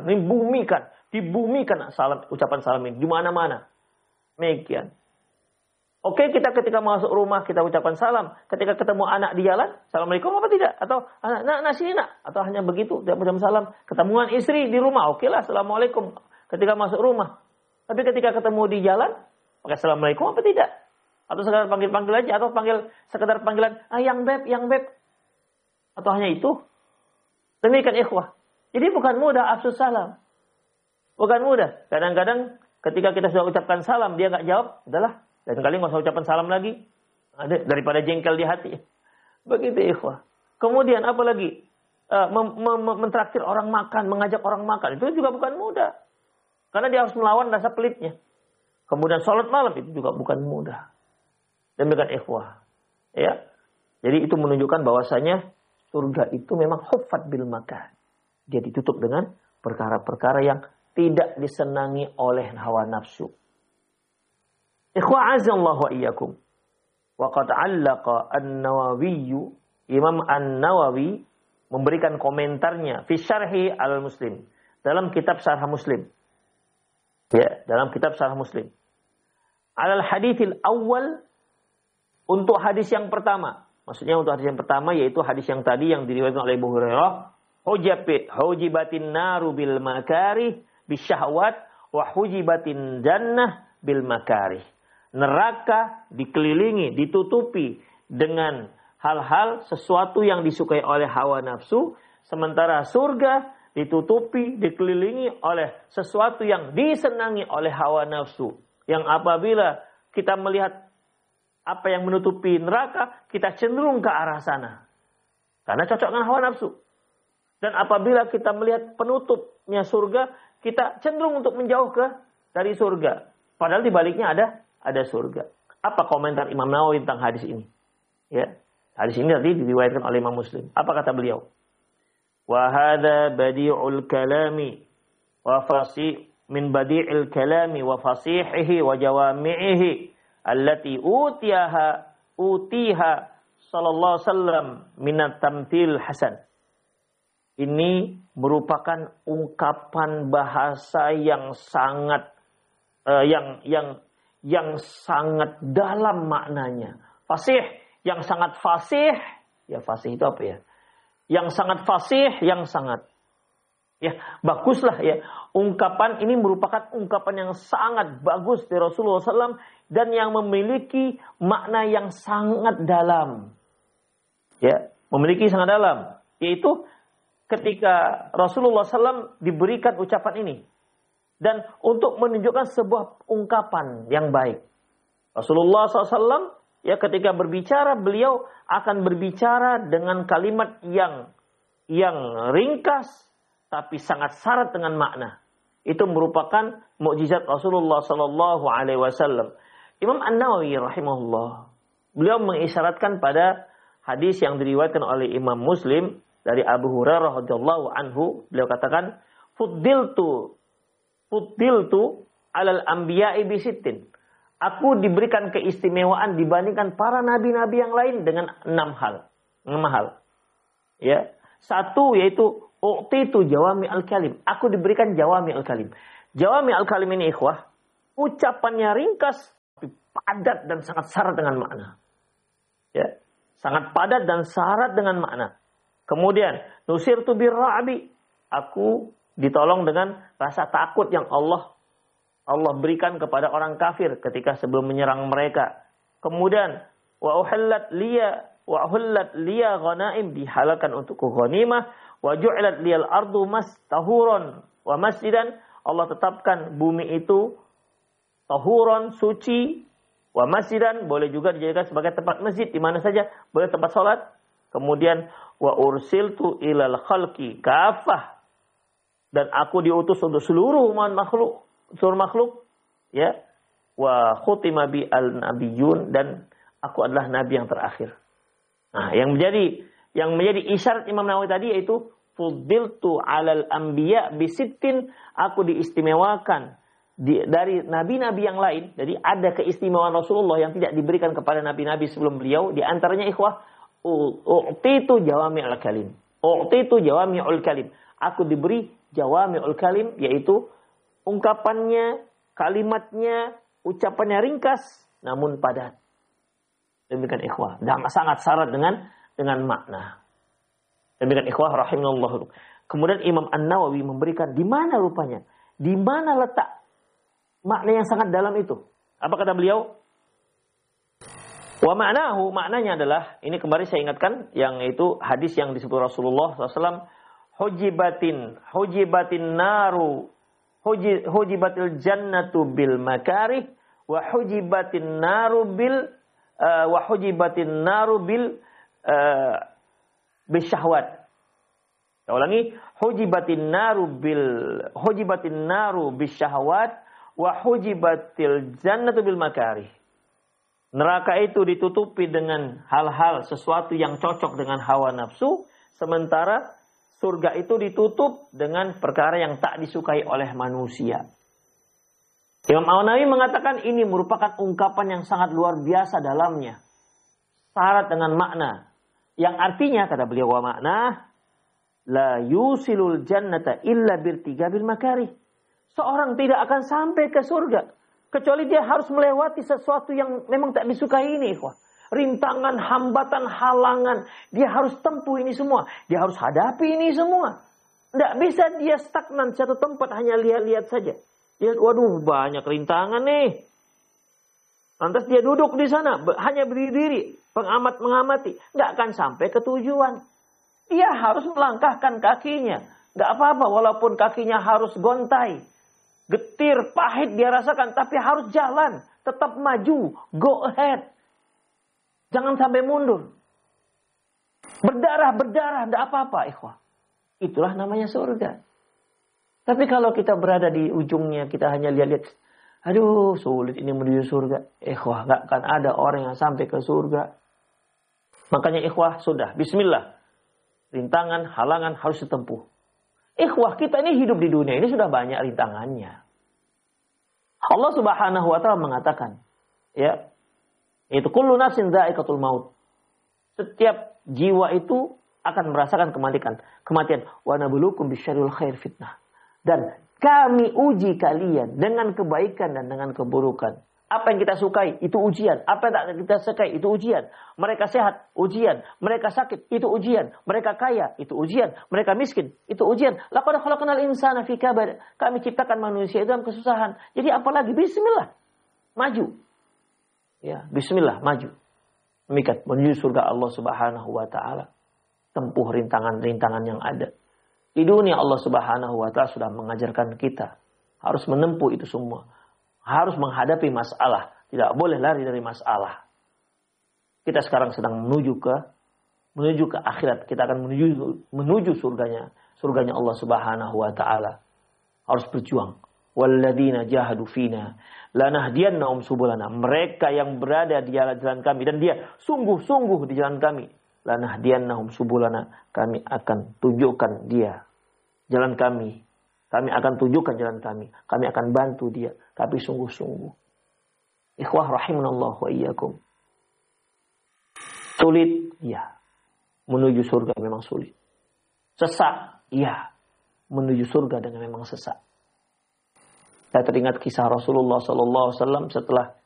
dibumikan salam, ucapan salam ini di mana-mana. Demikian. Oke, kita ketika masuk rumah kita ucapkan salam. Ketika ketemu anak di jalan, Assalamualaikum apa tidak? Atau nak sini nak? Atau hanya begitu, dia ucapkan salam. Ketemuan istri di rumah, oke lah Assalamualaikum. Ketika masuk rumah. Tapi ketika ketemu di jalan, pakai Assalamualaikum apa tidak? Atau sekedar panggil-panggil aja, atau sekedar panggilan, yang beb. Atau hanya itu? Demikian ikhwah. Jadi bukan mudah afsus salam. Bukan mudah. Kadang-kadang ketika kita sudah ucapkan salam, dia nggak jawab, udahlah. Dan kali nggak usah ucapan salam lagi. Daripada jengkel di hati. Begitu ikhwah. Kemudian apa lagi? Mentraktir orang makan, mengajak orang makan. Itu juga bukan mudah. Karena dia harus melawan rasa pelitnya. Kemudian sholat malam itu juga bukan mudah. Demikian ikhwah. Ya. Jadi itu menunjukkan bahwasanya surga itu memang huffat bil makan. Dia ditutup dengan perkara-perkara yang tidak disenangi oleh hawa nafsu. Ikhwa azallahu wa iyyakum. Wa qad 'allaqa an-Nawawi, Imam An-Nawawi memberikan komentarnya fi syarhi al-Muslim, dalam kitab Syarah Muslim. Ya, dalam kitab Syarah Muslim. Alal haditsil awal, untuk hadis yang pertama. Maksudnya untuk hadis yang pertama yaitu hadis yang tadi yang diriwayatkan oleh Abu Hurairah, hujibatin naru bil makarih bisyahwat wa hujibatin jannah bil makarih. Neraka dikelilingi, ditutupi dengan hal-hal sesuatu yang disukai oleh hawa nafsu, sementara surga ditutupi, dikelilingi oleh sesuatu yang disenangi oleh hawa nafsu. Yang apabila kita melihat apa yang menutupi neraka, kita cenderung ke arah sana. Karena cocok dengan hawa nafsu. Dan apabila kita melihat penutupnya surga, kita cenderung untuk menjauh dari surga. Padahal di baliknya ada surga. Apa komentar Imam Nawawi tentang hadis ini? Ya, hadis ini tadi diriwayatkan oleh Imam Muslim. Apa kata beliau? Wa hadza badi'ul kalami wa fasih min badi'il kalami wa fasihihi wa jawami'ihi allati utiha sallallahu alaihi wasallam min at-tamthil hasan. Ini merupakan ungkapan bahasa yang sangat yang sangat dalam maknanya. Fasih, yang sangat fasih. Ya, fasih itu apa ya? Yang sangat fasih, yang sangat, ya, baguslah ya. Ungkapan ini merupakan ungkapan yang sangat bagus dari Rasulullah SAW dan yang memiliki makna yang sangat dalam. Ya, memiliki sangat dalam. Yaitu ketika Rasulullah SAW diberikan ucapan ini. Dan untuk menunjukkan sebuah ungkapan yang baik. Rasulullah SAW ya ketika berbicara, beliau akan berbicara dengan kalimat yang ringkas tapi sangat syarat dengan makna. Itu merupakan mukjizat Rasulullah sallallahu alaihi wasallam. Imam An-Nawawi rahimahullah, beliau mengisyaratkan pada hadis yang diriwayatkan oleh Imam Muslim dari Abu Hurairah radhiyallahu anhu, beliau katakan, fuddiltu alal anbiya'i bisittin. Aku diberikan keistimewaan dibandingkan para nabi-nabi yang lain dengan 6 hal. Ya. Satu yaitu u'titu jawami al-kalim. Aku diberikan jawami al-kalim. Jawami al-kalim ini ikhwah, ucapannya ringkas tapi padat dan sangat syarat dengan makna. Ya. Sangat padat dan syarat dengan makna. Kemudian nusirtu birra'bi. Aku ditolong dengan rasa takut yang Allah berikan kepada orang kafir ketika sebelum menyerang mereka. Kemudian wa uhillat liya ghanaim, dihalalkan untukku ghanimah, wa ju'ilat liyal ardu tahuron wa masjidan, Allah tetapkan bumi itu tahuron, suci, wa masjidan, boleh juga dijadikan sebagai tempat masjid di mana saja, boleh tempat salat. Kemudian wa ursiltu ilal khalqi kafah, dan aku diutus untuk seluruh makhluk, ya. Wa khutima bi al-nabiyyun, dan aku adalah nabi yang terakhir. Nah, yang menjadi isyarat Imam Nawawi tadi yaitu fuddiltu 'alal anbiya bisittin, aku diistimewakan dari nabi-nabi yang lain. Jadi ada keistimewaan Rasulullah yang tidak diberikan kepada nabi-nabi sebelum beliau. Di antaranya ikhwah, u'titu jawami'ul kalim. U'titu jawami'ul kalim. Aku diberi jawami'ul kalim, yaitu ungkapannya, kalimatnya, ucapannya ringkas namun padat. Demikian ikhwah, dan sangat syarat dengan makna. Demikian ikhwah rahimahullah. Kemudian Imam An-Nawawi memberikan di mana rupanya, di mana letak makna yang sangat dalam itu. Apa kata beliau? Wa ma'nahu, maknanya adalah, ini kemarin saya ingatkan, yang itu hadis yang disebut Rasulullah SAW, hujibatin naru, hujibatil jannatu bil makarih, wa hujibatin naru bil bisyahwat. Saya ulangi, hujibatin naru bisyahwat wa hujibatil jannatu bil makarih. Neraka itu ditutupi dengan hal-hal sesuatu yang cocok dengan hawa nafsu, Sementara surga itu ditutup dengan perkara yang tak disukai oleh manusia. Imam An-Nawawi mengatakan ini merupakan ungkapan yang sangat luar biasa dalamnya. Syarat dengan makna. Yang artinya, kata beliau, wa makna, la yusilul jannata illa birtigabil makarih. Seorang tidak akan sampai ke surga kecuali dia harus melewati sesuatu yang memang tak disukai ini, ikhwah. Rintangan, hambatan, halangan. Dia harus tempuh ini semua. Dia harus hadapi ini semua. Tidak bisa dia stagnan satu tempat hanya lihat-lihat saja. Lihat, waduh banyak rintangan nih. Lantas dia duduk di sana, hanya berdiri, pengamat mengamati. Nggak akan sampai ke tujuan. Dia harus melangkahkan kakinya. Nggak apa-apa walaupun kakinya harus gontai. Getir, pahit dia rasakan, tapi harus jalan. Tetap maju, go ahead. Jangan sampai mundur. Berdarah, tidak apa-apa, ikhwah. Itulah namanya surga. Tapi kalau kita berada di ujungnya, kita hanya lihat-lihat. Aduh, sulit ini menuju surga. Ikhwah, gak akan ada orang yang sampai ke surga. Makanya ikhwah, sudah. Bismillah. Rintangan, halangan harus ditempuh. Ikhwah, kita ini hidup di dunia ini sudah banyak rintangannya. Allah Subhanahu wa ta'ala mengatakan, ya, itu kullu nafsin dha'iqatul maut. Setiap jiwa itu akan merasakan kematian. Wa nabluukum bisyarril khair fitnah. Dan kami uji kalian dengan kebaikan dan dengan keburukan. Apa yang kita sukai, itu ujian. Apa yang tak kita sukai, itu ujian. Mereka sehat, ujian. Mereka sakit, itu ujian. Mereka kaya, itu ujian. Mereka miskin, itu ujian. Laqad khalaqnal insana fi kabad. Kami ciptakan manusia dalam kesusahan. Jadi apalagi, bismillah. Maju. Ya, bismillah, maju. Demikian, menuju surga Allah Subhanahu wa ta'ala. Tempuh rintangan-rintangan yang ada. Di dunia Allah Subhanahu wa ta'ala sudah mengajarkan kita. Harus menempuh itu semua. Harus menghadapi masalah. Tidak boleh lari dari masalah. Kita sekarang sedang menuju ke akhirat. Kita akan menuju surganya Allah Subhanahu wa ta'ala. Harus berjuang. Walladzina jahadu fina lanahdiyannahum subulana. Mereka yang berada di jalan kami dan dia sungguh-sungguh di jalan kami. Lanahdiyannahum subulana. Kami akan tunjukkan dia jalan kami. Kami akan tunjukkan jalan kami. Kami akan bantu dia. Tapi sungguh-sungguh. Ikhwah rahimanallah wa iyyakum. Sulit? Ya. Menuju surga memang sulit. Sesak? Ya. Menuju surga dengan memang sesak. Saya teringat kisah Rasulullah SAW setelah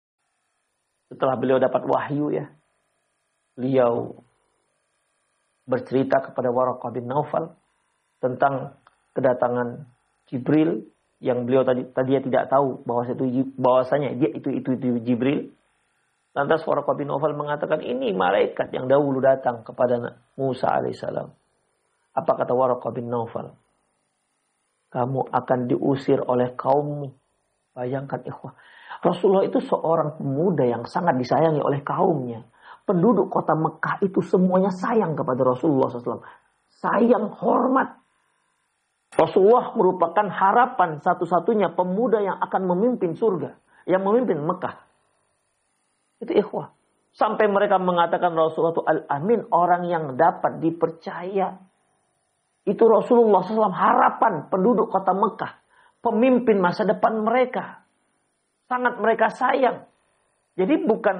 beliau dapat wahyu, ya. Beliau bercerita kepada Waraqah bin Naufal tentang kedatangan Jibril yang beliau tadinya tidak tahu bahwasanya dia itu Jibril. Lantas Waraqah bin Naufal mengatakan, ini malaikat yang dahulu datang kepada Musa alaihissalam. Apa kata Waraqah bin Naufal? Kamu akan diusir oleh kaummu. Bayangkan, ikhwah. Rasulullah itu seorang pemuda yang sangat disayangi oleh kaumnya. Penduduk kota Mekah itu semuanya sayang kepada Rasulullah SAW. Sayang, hormat. Rasulullah merupakan harapan satu-satunya pemuda yang akan memimpin surga. Yang memimpin Mekah. Itu ikhwah. Sampai mereka mengatakan Rasulullah itu al-amin. Orang yang dapat dipercaya. Itu Rasulullah SAW harapan penduduk kota Mekah. Pemimpin masa depan mereka. Sangat mereka sayang. Jadi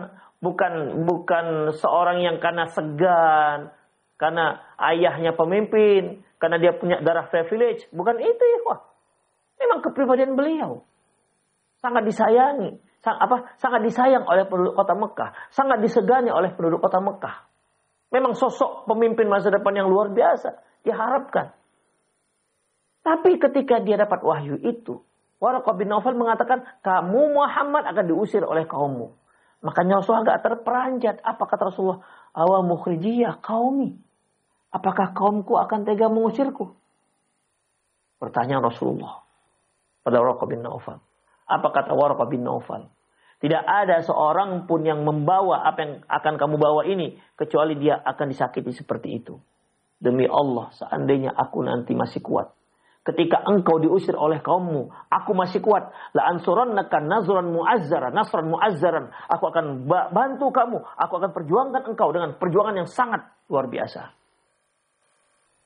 bukan seorang yang karena segan. Karena ayahnya pemimpin. Karena dia punya darah privilege. Bukan itu, ya. Memang kepribadian beliau. Sangat disayangi. Sangat disayang oleh penduduk kota Mekah. Sangat disegani oleh penduduk kota Mekah. Memang sosok pemimpin masa depan yang luar biasa. Diharapkan. Tapi ketika dia dapat wahyu itu. Waraqah bin Naufal mengatakan. Kamu Muhammad akan diusir oleh kaummu. Makanya Rasulullah agak terperanjat. Apa kata Rasulullah? Awa mukhrijiyah qaumi. Apakah kaumku akan tega mengusirku? Pertanyaan Rasulullah pada Waraqah bin Naufal. Apa kata Waraqah bin Naufal? Tidak ada seorang pun yang membawa apa yang akan kamu bawa ini. Kecuali dia akan disakiti seperti itu. Demi Allah, seandainya aku nanti masih kuat. Ketika engkau diusir oleh kaummu, aku masih kuat. La ansurannaka nasran mu'azzaran. Aku akan bantu kamu. Aku akan perjuangkan engkau dengan perjuangan yang sangat luar biasa.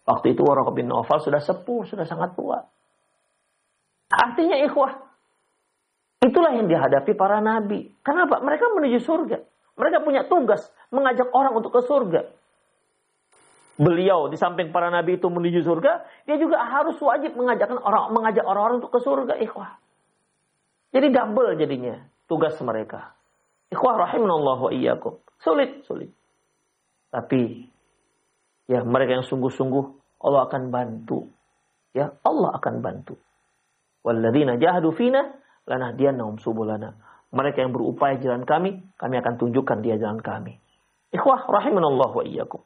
Waktu itu Waraqah bin Nawfal sudah sepuh, sudah sangat tua. Artinya ikhwah, itulah yang dihadapi para nabi. Kenapa? Mereka menuju surga. Mereka punya tugas mengajak orang untuk ke surga. Beliau di samping para nabi itu menuju surga, dia juga harus wajib mengajak orang-orang untuk ke surga, ikhwah. Jadi double jadinya tugas mereka. Ikhwah rahimanallah wa iyyakum. Sulit. Tapi ya mereka yang sungguh-sungguh Allah akan bantu. Ya, Allah akan bantu. Walladzina jahadu fina lanahdiyannahum subulana. Mereka yang berupaya jalan kami akan tunjukkan dia jalan kami. Ikhwah rahimanallah wa iyyakum.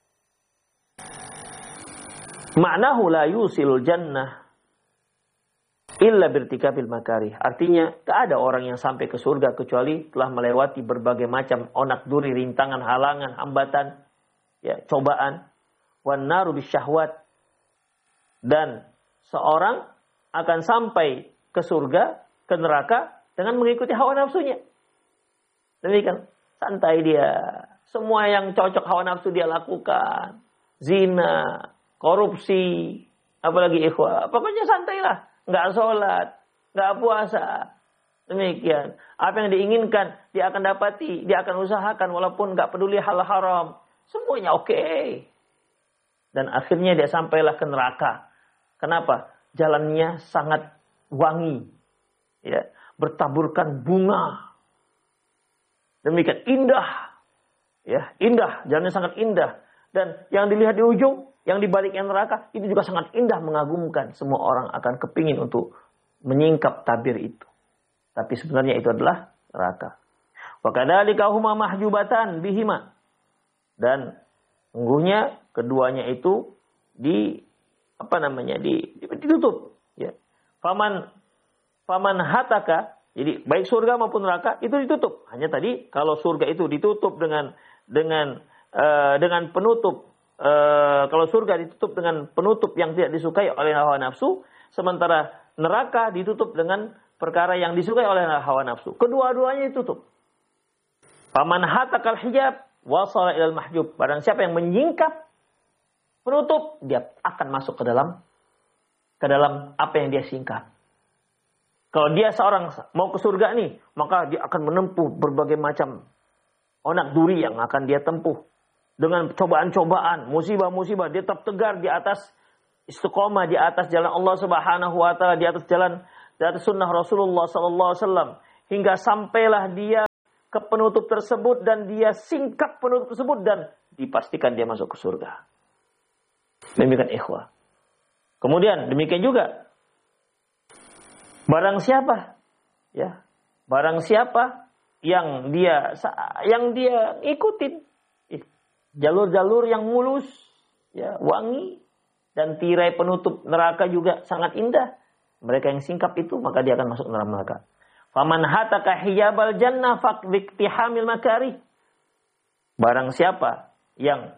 Ma'nahu la yusilul jannah illa birtikabil makarih. Artinya, tak ada orang yang sampai ke surga kecuali telah melewati berbagai macam onak duri, rintangan, halangan, hambatan, ya, cobaan. Wan naru bisyahwat. Dan seorang akan sampai ke surga, ke neraka dengan mengikuti hawa nafsunya. Demikian, santai dia. Semua yang cocok hawa nafsu dia lakukan. Zina, korupsi, apalagi ikhwah. Pokoknya santailah. Nggak sholat, nggak puasa. Demikian. Apa yang diinginkan, dia akan dapati. Dia akan usahakan walaupun nggak peduli hal haram. Semuanya oke. Dan akhirnya dia sampailah ke neraka. Kenapa? Jalannya sangat wangi. Ya, bertaburkan bunga. Demikian indah. Ya, indah. Jalannya sangat indah. Dan yang dilihat di ujung, yang di baliknya neraka, itu juga sangat indah, mengagumkan. Semua orang akan kepingin untuk menyingkap tabir itu. Tapi sebenarnya itu adalah neraka. Wa kadzalika huma mahjubatan bihima. Dan sungguhnya keduanya itu ditutup. Ya. Faman hataka, jadi baik surga maupun neraka itu ditutup. Hanya tadi kalau surga itu ditutup dengan penutup. Kalau surga ditutup dengan penutup yang tidak disukai oleh hawa nafsu, sementara neraka ditutup dengan perkara yang disukai oleh hawa nafsu. Kedua-duanya ditutup. Faman hatakal hijab wasala ilal mahjub. Barang siapa yang menyingkap penutup, dia akan masuk ke dalam apa yang dia singkap. Kalau dia seorang mau ke surga nih, maka dia akan menempuh berbagai macam onak duri yang akan dia tempuh. Dengan cobaan-cobaan, musibah-musibah, dia tetap tegar di atas istiqomah, di atas jalan Allah Subhanahu wa taala, di atas sunnah Rasulullah sallallahu alaihi wasallam, hingga sampailah dia ke penutup tersebut dan dia singkap penutup tersebut dan dipastikan dia masuk ke surga. Demikian ikhwah. Kemudian demikian juga barang siapa yang dia ikutin jalur-jalur yang mulus, ya, wangi, dan tirai penutup neraka juga sangat indah. Mereka yang singkap itu, maka dia akan masuk neraka. Faman hataka hijabal jannah faqdiqtihamil makarih. Barang siapa yang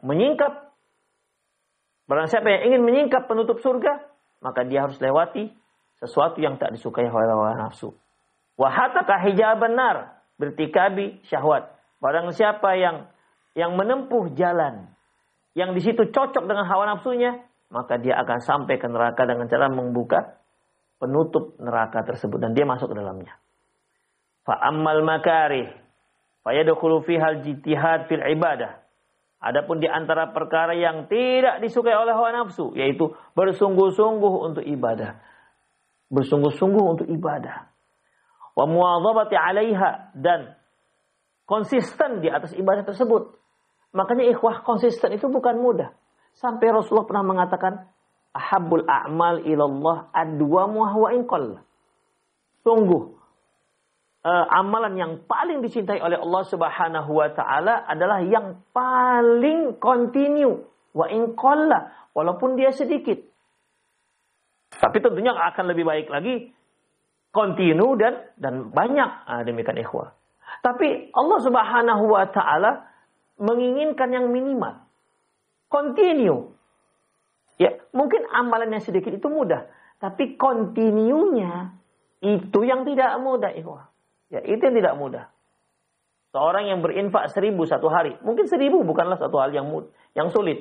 ingin menyingkap penutup surga, maka dia harus lewati sesuatu yang tak disukai hawa nafsu. Wa hataka hijaban nar birtikabi syahwat. Barang siapa yang menempuh jalan yang di situ cocok dengan hawa nafsunya, maka dia akan sampai ke neraka dengan cara membuka penutup neraka tersebut dan dia masuk ke dalamnya. Fa ammal makarih fa yadkhulu fiha al-ijtihad fil ibadah. Adapun di antara perkara yang tidak disukai oleh hawa nafsu, yaitu bersungguh-sungguh untuk ibadah. Bersungguh-sungguh untuk ibadah. Wa muwadhabati 'alaiha, dan konsisten di atas ibadah tersebut. Makanya ikhwah, konsisten itu bukan mudah. Sampai Rasulullah pernah mengatakan, ahabbul a'mal ilallah adwamuha wa in qalla. Sungguh, amalan yang paling dicintai oleh Allah Subhanahu wa taala adalah yang paling kontinu, wa in qalla, walaupun dia sedikit. Tapi tentunya akan lebih baik lagi kontinu dan banyak. Demikian ikhwah. Tapi Allah Subhanahu wa taala menginginkan yang minimal. Continue. Ya, mungkin amalan yang sedikit itu mudah, tapi kontinunya itu yang tidak mudah, ikhwah. Ya, itu yang tidak mudah. Seorang yang berinfak 1.000 satu hari, mungkin 1.000 bukanlah satu hal yang sulit.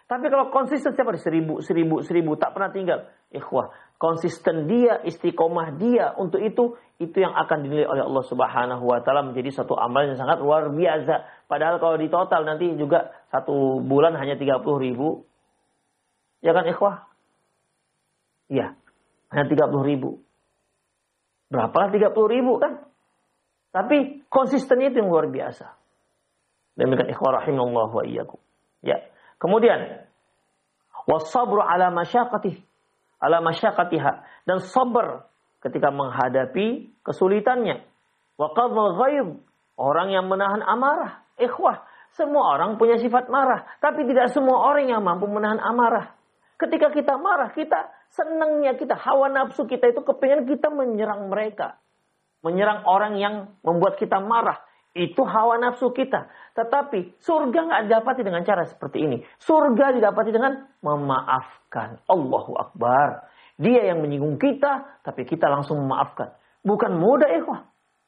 Tapi kalau konsisten setiap hari 1000 tak pernah tinggal. Ikhwah, konsisten dia, istiqomah dia untuk itu yang akan dinilai oleh Allah Subhanahu wa taala menjadi satu amalan yang sangat luar biasa. Padahal kalau di total nanti juga 1 bulan hanya 30.000. Ya kan ikhwah? Iya, hanya 30.000. Berapalah 30.000 kan? Tapi konsistennya itu yang luar biasa. Demikian ikhwah rahimallahu wa iyyakum. Ya. Kemudian wasabru ala masyaqqatiha, dan sabar ketika menghadapi kesulitannya. Wa qadhal ghaidh, orang yang menahan amarah. Ikhwah, semua orang punya sifat marah, tapi tidak semua orang yang mampu menahan amarah. Ketika kita marah, kita senangnya kita, hawa nafsu kita itu kepingin kita menyerang mereka. Menyerang orang yang membuat kita marah. Itu hawa nafsu kita. Tetapi surga nggak didapati dengan cara seperti ini. Surga didapati dengan memaafkan. Allahu Akbar. Dia yang menyinggung kita, tapi kita langsung memaafkan. Bukan mudah, ikhwah.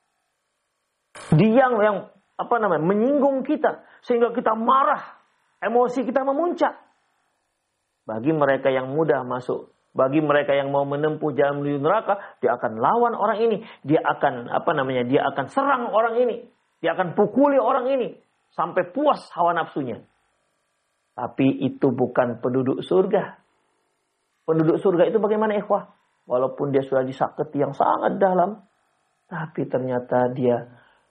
Dia yang menyinggung kita sehingga kita marah, emosi kita memuncak. Bagi mereka yang mudah masuk, bagi mereka yang mau menempuh jalan menuju neraka, dia akan lawan orang ini, dia akan dia akan serang orang ini. Dia akan pukuli orang ini sampai puas hawa nafsunya. Tapi itu bukan penduduk surga. Penduduk surga itu bagaimana ikhwah? Walaupun dia sudah disakiti yang sangat dalam, tapi ternyata dia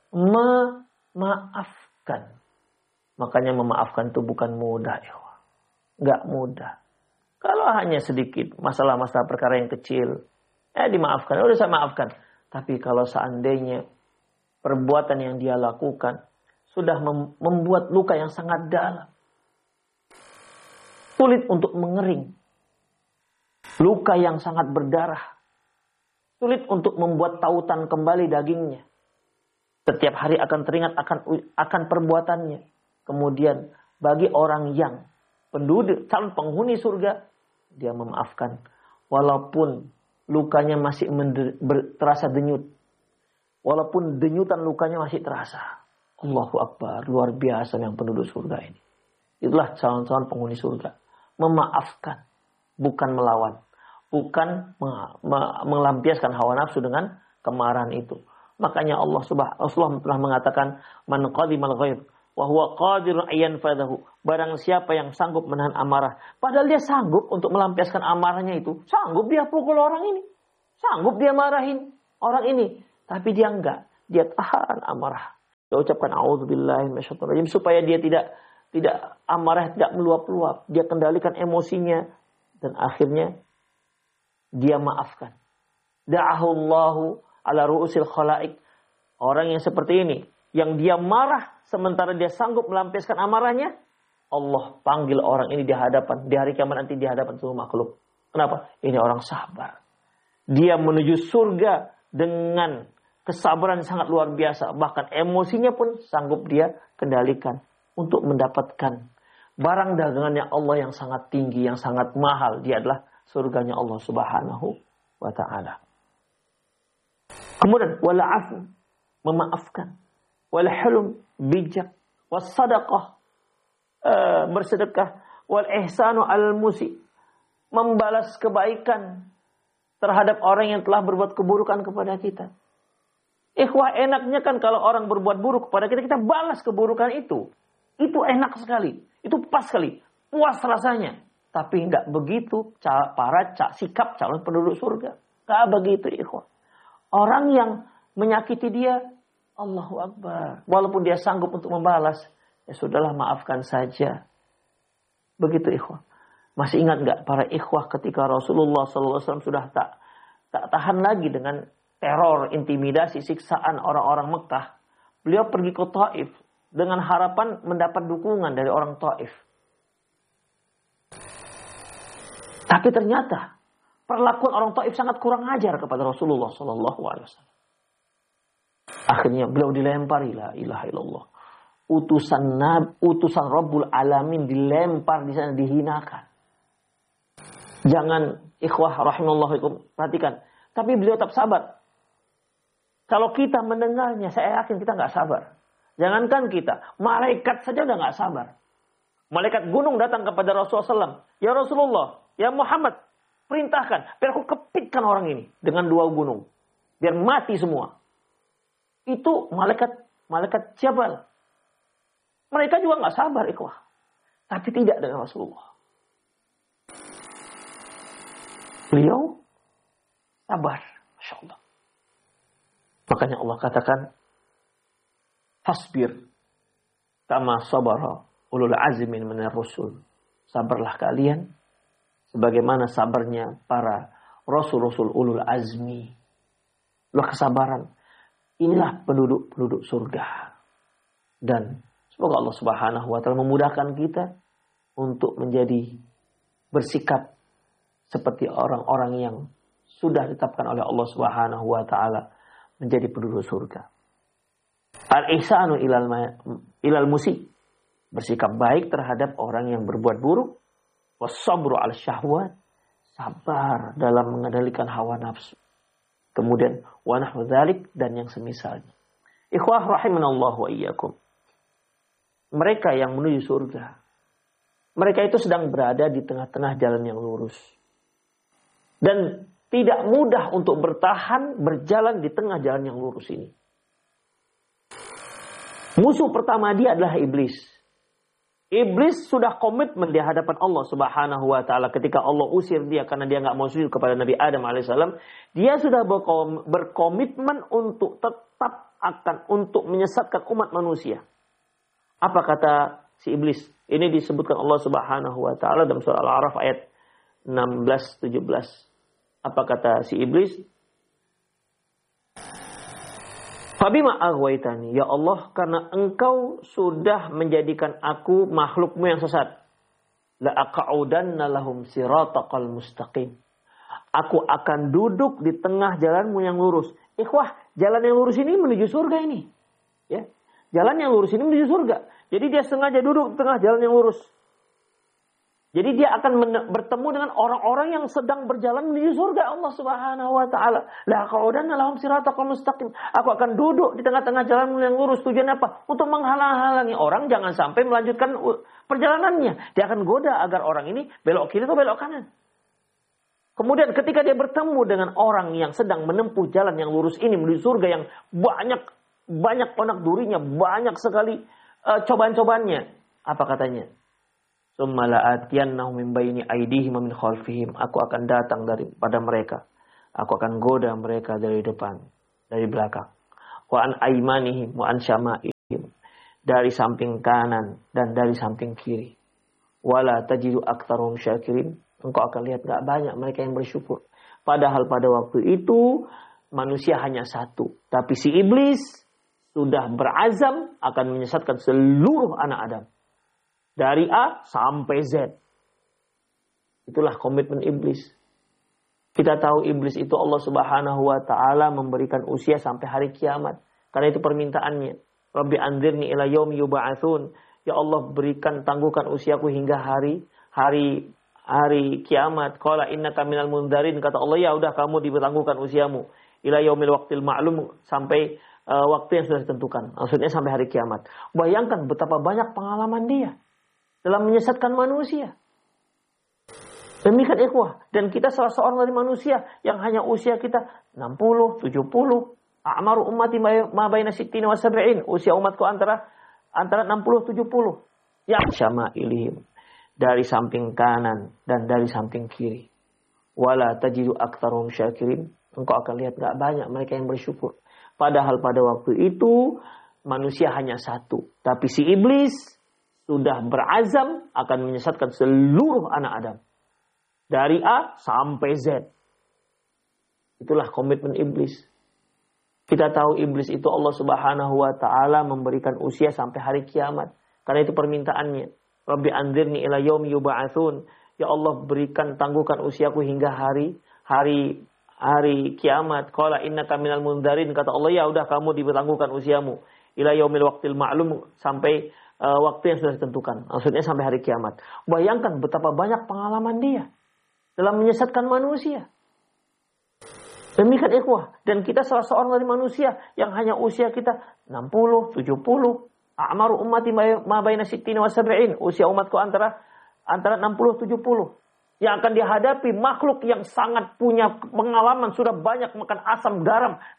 memaafkan. Makanya memaafkan itu bukan mudah ikhwah. Enggak mudah. Kalau hanya sedikit masalah-masalah perkara yang kecil, dimaafkan, udah saya maafkan. Tapi kalau seandainya perbuatan yang dia lakukan sudah membuat luka yang sangat dalam. Sulit untuk mengering. Luka yang sangat berdarah. Sulit untuk membuat tautan kembali dagingnya. Setiap hari akan teringat akan perbuatannya. Kemudian bagi orang yang penduduk, calon penghuni surga, dia memaafkan. Walaupun lukanya masih terasa denyut. Walaupun denyutan lukanya masih terasa. Allahu Akbar. Luar biasa yang penduduk surga ini. Itulah calon-calon penghuni surga. Memaafkan. Bukan melawan. Bukan melampiaskan hawa nafsu dengan kemarahan itu. Makanya Allah telah mengatakan, Man qadimal ghair, wa huwa qadirun ayyan fadahu. Barang siapa yang sanggup menahan amarah. Padahal dia sanggup untuk melampiaskan amarahnya itu. Sanggup dia pukul orang ini. Sanggup dia marahin orang ini. Tapi dia enggak. Dia tahan amarah. Dia ucapkan a'udzubillahi minasyaitonir rajim supaya dia tidak amarah, tidak meluap-luap. Dia kendalikan emosinya dan akhirnya dia maafkan. Da'ahullahu ala ru'usil khalaik. Orang yang seperti ini, yang dia marah sementara dia sanggup melampiaskan amarahnya, Allah panggil orang ini di hari kiamat nanti di hadapan seluruh makhluk. Kenapa? Ini orang sabar. Dia menuju surga dengan kesabaran yang sangat luar biasa. Bahkan emosinya pun sanggup dia kendalikan untuk mendapatkan barang dagangannya Allah yang sangat tinggi, yang sangat mahal. Dia adalah surganya Allah Subhanahu wa ta'ala. Kemudian wala'afu, memaafkan. Walhulm, bijak. Wassadaqah, bersedekah. Wal ihsanu al musi, membalas kebaikan terhadap orang yang telah berbuat keburukan kepada kita. Ikhwah, enaknya kan kalau orang berbuat buruk kepada kita, kita balas keburukan itu. Itu enak sekali. Itu pas sekali. Puas rasanya. Tapi enggak begitu sikap calon penduduk surga. Enggak begitu ikhwah. Orang yang menyakiti dia, Allahu Akbar. Walaupun dia sanggup untuk membalas, ya sudahlah, maafkan saja. Begitu ikhwah. Masih ingat enggak para ikhwah ketika Rasulullah SAW sudah tak tahan lagi dengan teror, intimidasi, siksaan orang-orang Mekah. Beliau pergi ke Taif dengan harapan mendapat dukungan dari orang Taif. Tapi ternyata perlakuan orang Taif sangat kurang ajar kepada Rasulullah SAW. Akhirnya beliau dilempari, la ilaha illallah. Utusan Rabbul Alamin dilempar di sana, dihinakan. Jangan ikhwah rahimallahu, perhatikan. Tapi beliau tetap sabar. Kalau kita mendengarnya, saya yakin kita nggak sabar. Jangankan kita, malaikat saja udah nggak sabar. Malaikat gunung datang kepada Rasulullah SAW. Ya Rasulullah, ya Muhammad, perintahkan, biar aku kepitkan orang ini dengan 2 gunung. Biar mati semua. Itu malaikat Jabal. Mereka juga nggak sabar, ikhwah. Tapi tidak dengan Rasulullah. Beliau sabar. Masya Allah. Makanya Allah katakan, fasbir kama sabara ulul azmi minar rusul. Sabarlah kalian sebagaimana sabarnya para rasul-rasul ulul azmi. Loh, kesabaran. Inilah penduduk surga. Dan semoga Allah Subhanahu wa taala memudahkan kita untuk menjadi bersikap seperti orang-orang yang sudah ditetapkan oleh Allah Subhanahu wa taala menjadi penduduk surga. Al-ihsanu ilal musi. Bersikap baik terhadap orang yang berbuat buruk. Was-sabru 'ala syahwat. Sabar dalam mengendalikan hawa nafsu. Kemudian wa nahwu dzalik dan yang semisalnya. Ikhwah rahimanallahu wa iyyakum. Mereka yang menuju surga. Mereka itu sedang berada di tengah-tengah jalan yang lurus. Dan tidak mudah untuk bertahan berjalan di tengah jalan yang lurus ini. Musuh pertama dia adalah iblis. Iblis sudah komitmen di hadapan Allah Subhanahu wa taala ketika Allah usir dia karena dia enggak mau sujud kepada Nabi Adam alaihissalam. Dia sudah berkomitmen untuk tetap untuk menyesatkan umat manusia. Apa kata si iblis? Ini disebutkan Allah Subhanahu wa taala dalam surah Al-A'raf ayat 16-17. Apa kata si iblis? Fabima aghwaytani, ya Allah, karena engkau sudah menjadikan aku makhlukmu yang sesat. La aq'udanna lahum siratal mustaqim. Aku akan duduk di tengah jalanmu yang lurus. Ikhwah, jalan yang lurus ini menuju surga ini. Ya. Jalan yang lurus ini menuju surga. Jadi dia sengaja duduk di tengah jalan yang lurus. Jadi dia akan bertemu dengan orang-orang yang sedang berjalan menuju surga Allah Subhanahu wa taala. La qaudanna lahum siratal mustaqim. Aku akan duduk di tengah-tengah jalan yang lurus. Tujuan apa? Untuk menghalang-halangi orang jangan sampai melanjutkan perjalanannya. Dia akan goda agar orang ini belok kiri atau belok kanan. Kemudian ketika dia bertemu dengan orang yang sedang menempuh jalan yang lurus ini menuju surga yang banyak onak durinya, banyak sekali cobaan-cobaannya. Apa katanya? Tsumma la'atiyannahum min baini aydihim wa min khalfihim. Aku akan datang daripada mereka. Aku akan goda mereka dari depan, dari belakang. Wa an aymanihim wa an syama'ihim. Dari samping kanan dan dari samping kiri. Wala tajidu aktsaruhum syakirin. Engkau akan lihat gak banyak mereka yang bersyukur. Padahal pada waktu itu manusia hanya satu. Tapi si iblis sudah berazam akan menyesatkan seluruh anak Adam. Dari A sampai Z. Itulah komitmen iblis. Kita tahu iblis itu Allah Subhanahu wa taala memberikan usia sampai hari kiamat. Karena itu permintaannya. Rabbi anzirni ila yaumi yub'atsun. Ya Allah, berikan tangguhkan usiaku hingga hari kiamat. Qala innaka minal mundarin. Kata Allah, ya udah kamu ditangguhkan usiamu. Ila yaumil waqtil ma'lum, sampai waktu yang sudah ditentukan. Maksudnya sampai hari kiamat. Bayangkan betapa banyak pengalaman dia dalam menyesatkan manusia. Demikian ikhwah. Dan kita salah seorang dari manusia yang hanya usia kita 60, 70. A'maru ummati ma baina sittina wa sab'in. Usia umatku antara 60, 70. Ya syama'ilihim. Dari samping kanan dan dari samping kiri. Wala tajidu aktsaruhum syakirin. Engkau akan lihat gak banyak mereka yang bersyukur. Padahal pada waktu itu manusia hanya satu. Tapi si iblis sudah berazam akan menyesatkan seluruh anak Adam. Dari A sampai Z. Itulah komitmen iblis. Kita tahu iblis itu Allah Subhanahu wa taala memberikan usia sampai hari kiamat. Karena itu permintaannya. Rabbi anzirni ila yaumi yub'atsun. Ya Allah, berikan tangguhkan usiaku hingga hari kiamat. Qala innaka minal mundarin. Kata Allah, ya udah kamu ditangguhkan usiamu. Ila yaumil waqtil ma'lum, sampai waktu yang sudah ditentukan. Maksudnya sampai hari kiamat. Bayangkan betapa banyak pengalaman dia dalam menyesatkan manusia. Demikian ikhwah. Dan kita salah seorang dari manusia yang hanya usia kita 60, 70. A'maru ummati ma baina sittina wa sab'in. Usia umatku antara 60-70. Yang akan dihadapi makhluk yang sangat punya pengalaman, sudah banyak makan asam garam